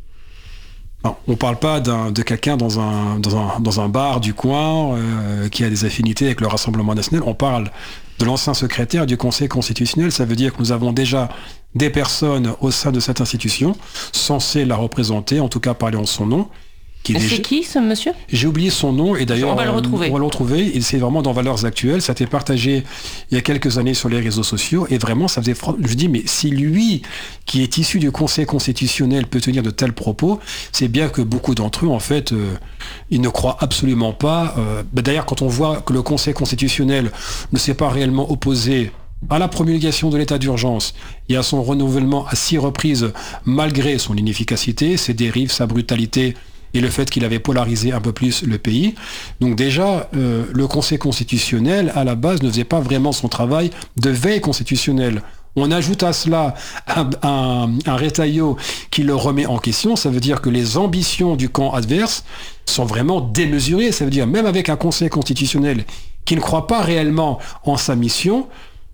on ne parle pas d'un, de quelqu'un dans un, dans, un, dans un bar du coin euh, qui a des affinités avec le Rassemblement national, on parle de l'ancien secrétaire du Conseil constitutionnel. Ça veut dire que nous avons déjà des personnes au sein de cette institution censées la représenter, en tout cas parler en son nom. Qui est... C'est qui ce monsieur? J'ai oublié son nom et d'ailleurs on va le retrouver. On va le retrouver. Et c'est vraiment dans Valeurs Actuelles. Ça a été partagé il y a quelques années sur les réseaux sociaux et vraiment ça faisait. Je dis mais si lui qui est issu du Conseil constitutionnel peut tenir de tels propos, c'est bien que beaucoup d'entre eux en fait euh, ils ne croient absolument pas. Euh, bah d'ailleurs quand on voit que le Conseil constitutionnel ne s'est pas réellement opposé à la promulgation de l'état d'urgence et à son renouvellement à six reprises malgré son inefficacité, ses dérives, sa brutalité et le fait qu'il avait polarisé un peu plus le pays. Donc déjà, euh, le Conseil constitutionnel, à la base, ne faisait pas vraiment son travail de veille constitutionnelle. On ajoute à cela un, un, un rétaillot qui le remet en question. Ça veut dire que les ambitions du camp adverse sont vraiment démesurées. Ça veut dire même avec un Conseil constitutionnel qui ne croit pas réellement en sa mission,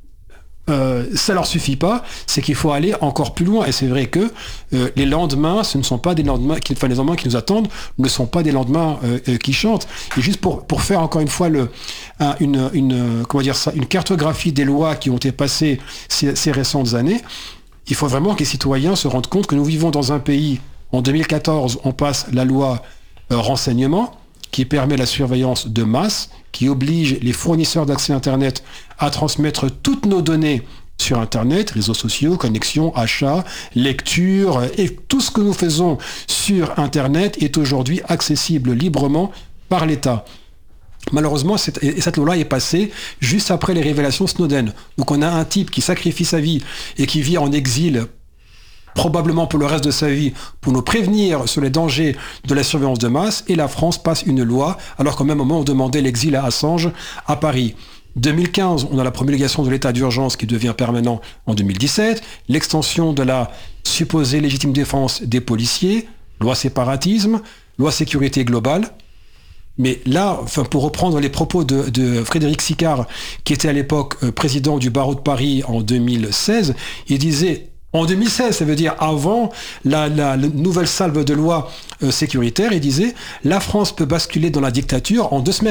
Euh, ça leur suffit pas, c'est qu'il faut aller encore plus loin. Et c'est vrai que euh, les lendemains, ce ne sont pas des lendemains qui, enfin, les lendemains qui nous attendent ne sont pas des lendemains euh, euh, qui chantent. Et juste pour pour faire encore une fois le un, une une comment dire ça, une cartographie des lois qui ont été passées ces, ces récentes années, il faut vraiment que les citoyens se rendent compte que nous vivons dans un pays. En deux mille quatorze, on passe la loi euh, renseignement qui permet la surveillance de masse, qui oblige les fournisseurs d'accès Internet à transmettre toutes nos données sur Internet, réseaux sociaux, connexions, achats, lecture, et tout ce que nous faisons sur Internet est aujourd'hui accessible librement par l'État. Malheureusement, cette, et cette loi est passée juste après les révélations Snowden. Donc on a un type qui sacrifie sa vie et qui vit en exil probablement pour le reste de sa vie, pour nous prévenir sur les dangers de la surveillance de masse, et la France passe une loi, alors qu'au même moment on demandait l'exil à Assange à Paris. deux mille quinze, on a la promulgation de l'état d'urgence qui devient permanent en deux mille dix-sept, l'extension de la supposée légitime défense des policiers, loi séparatisme, loi sécurité globale. Mais là, enfin, pour reprendre les propos de, de Frédéric Sicard, qui était à l'époque euh, président du barreau de Paris en deux mille seize, il disait... En deux mille seize, ça veut dire avant la, la, la nouvelle salve de loi euh, sécuritaire, il disait « La France peut basculer dans la dictature en deux semaines »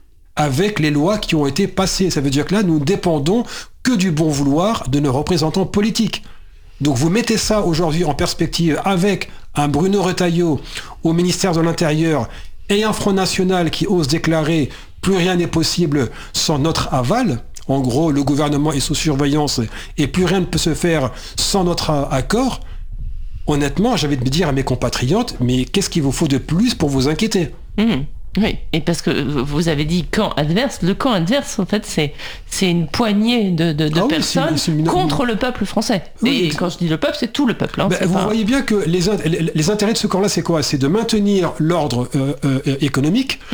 avec les lois qui ont été passées. Ça veut dire que là, nous ne dépendons que du bon vouloir de nos représentants politiques. Donc vous mettez ça aujourd'hui en perspective avec un Bruno Retailleau au ministère de l'Intérieur et un Front National qui ose déclarer « Plus rien n'est possible sans notre aval ». En gros, le gouvernement est sous surveillance et plus rien ne peut se faire sans notre accord. Honnêtement, j'avais de me dire à mes compatriotes, mais qu'est-ce qu'il vous faut de plus pour vous inquiéter ? Mmh. Oui, et parce que vous avez dit camp adverse, le camp adverse, en fait, c'est, c'est une poignée de, de, de ah oui, personnes c'est, c'est une... contre le peuple français. Oui, et quand je dis le peuple, c'est tout le peuple. Hein, ben, vous pas... voyez bien que les, les intérêts de ce camp-là, c'est quoi ? C'est de maintenir l'ordre euh, euh, économique, mmh.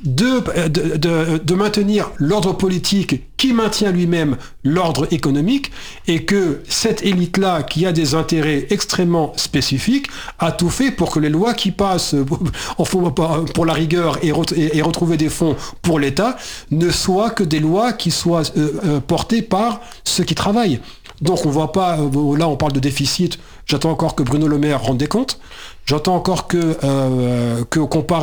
de, de, de, de maintenir l'ordre politique qui maintient lui-même l'ordre économique, et que cette élite-là, qui a des intérêts extrêmement spécifiques, a tout fait pour que les lois qui passent pour la rigueur et, et, et retrouver des fonds pour l'État ne soient que des lois qui soient euh, euh, portées par ceux qui travaillent. Donc on voit pas, euh, là on parle de déficit, j'attends encore que Bruno Le Maire rende des comptes, j'attends encore que, euh, que qu'on parle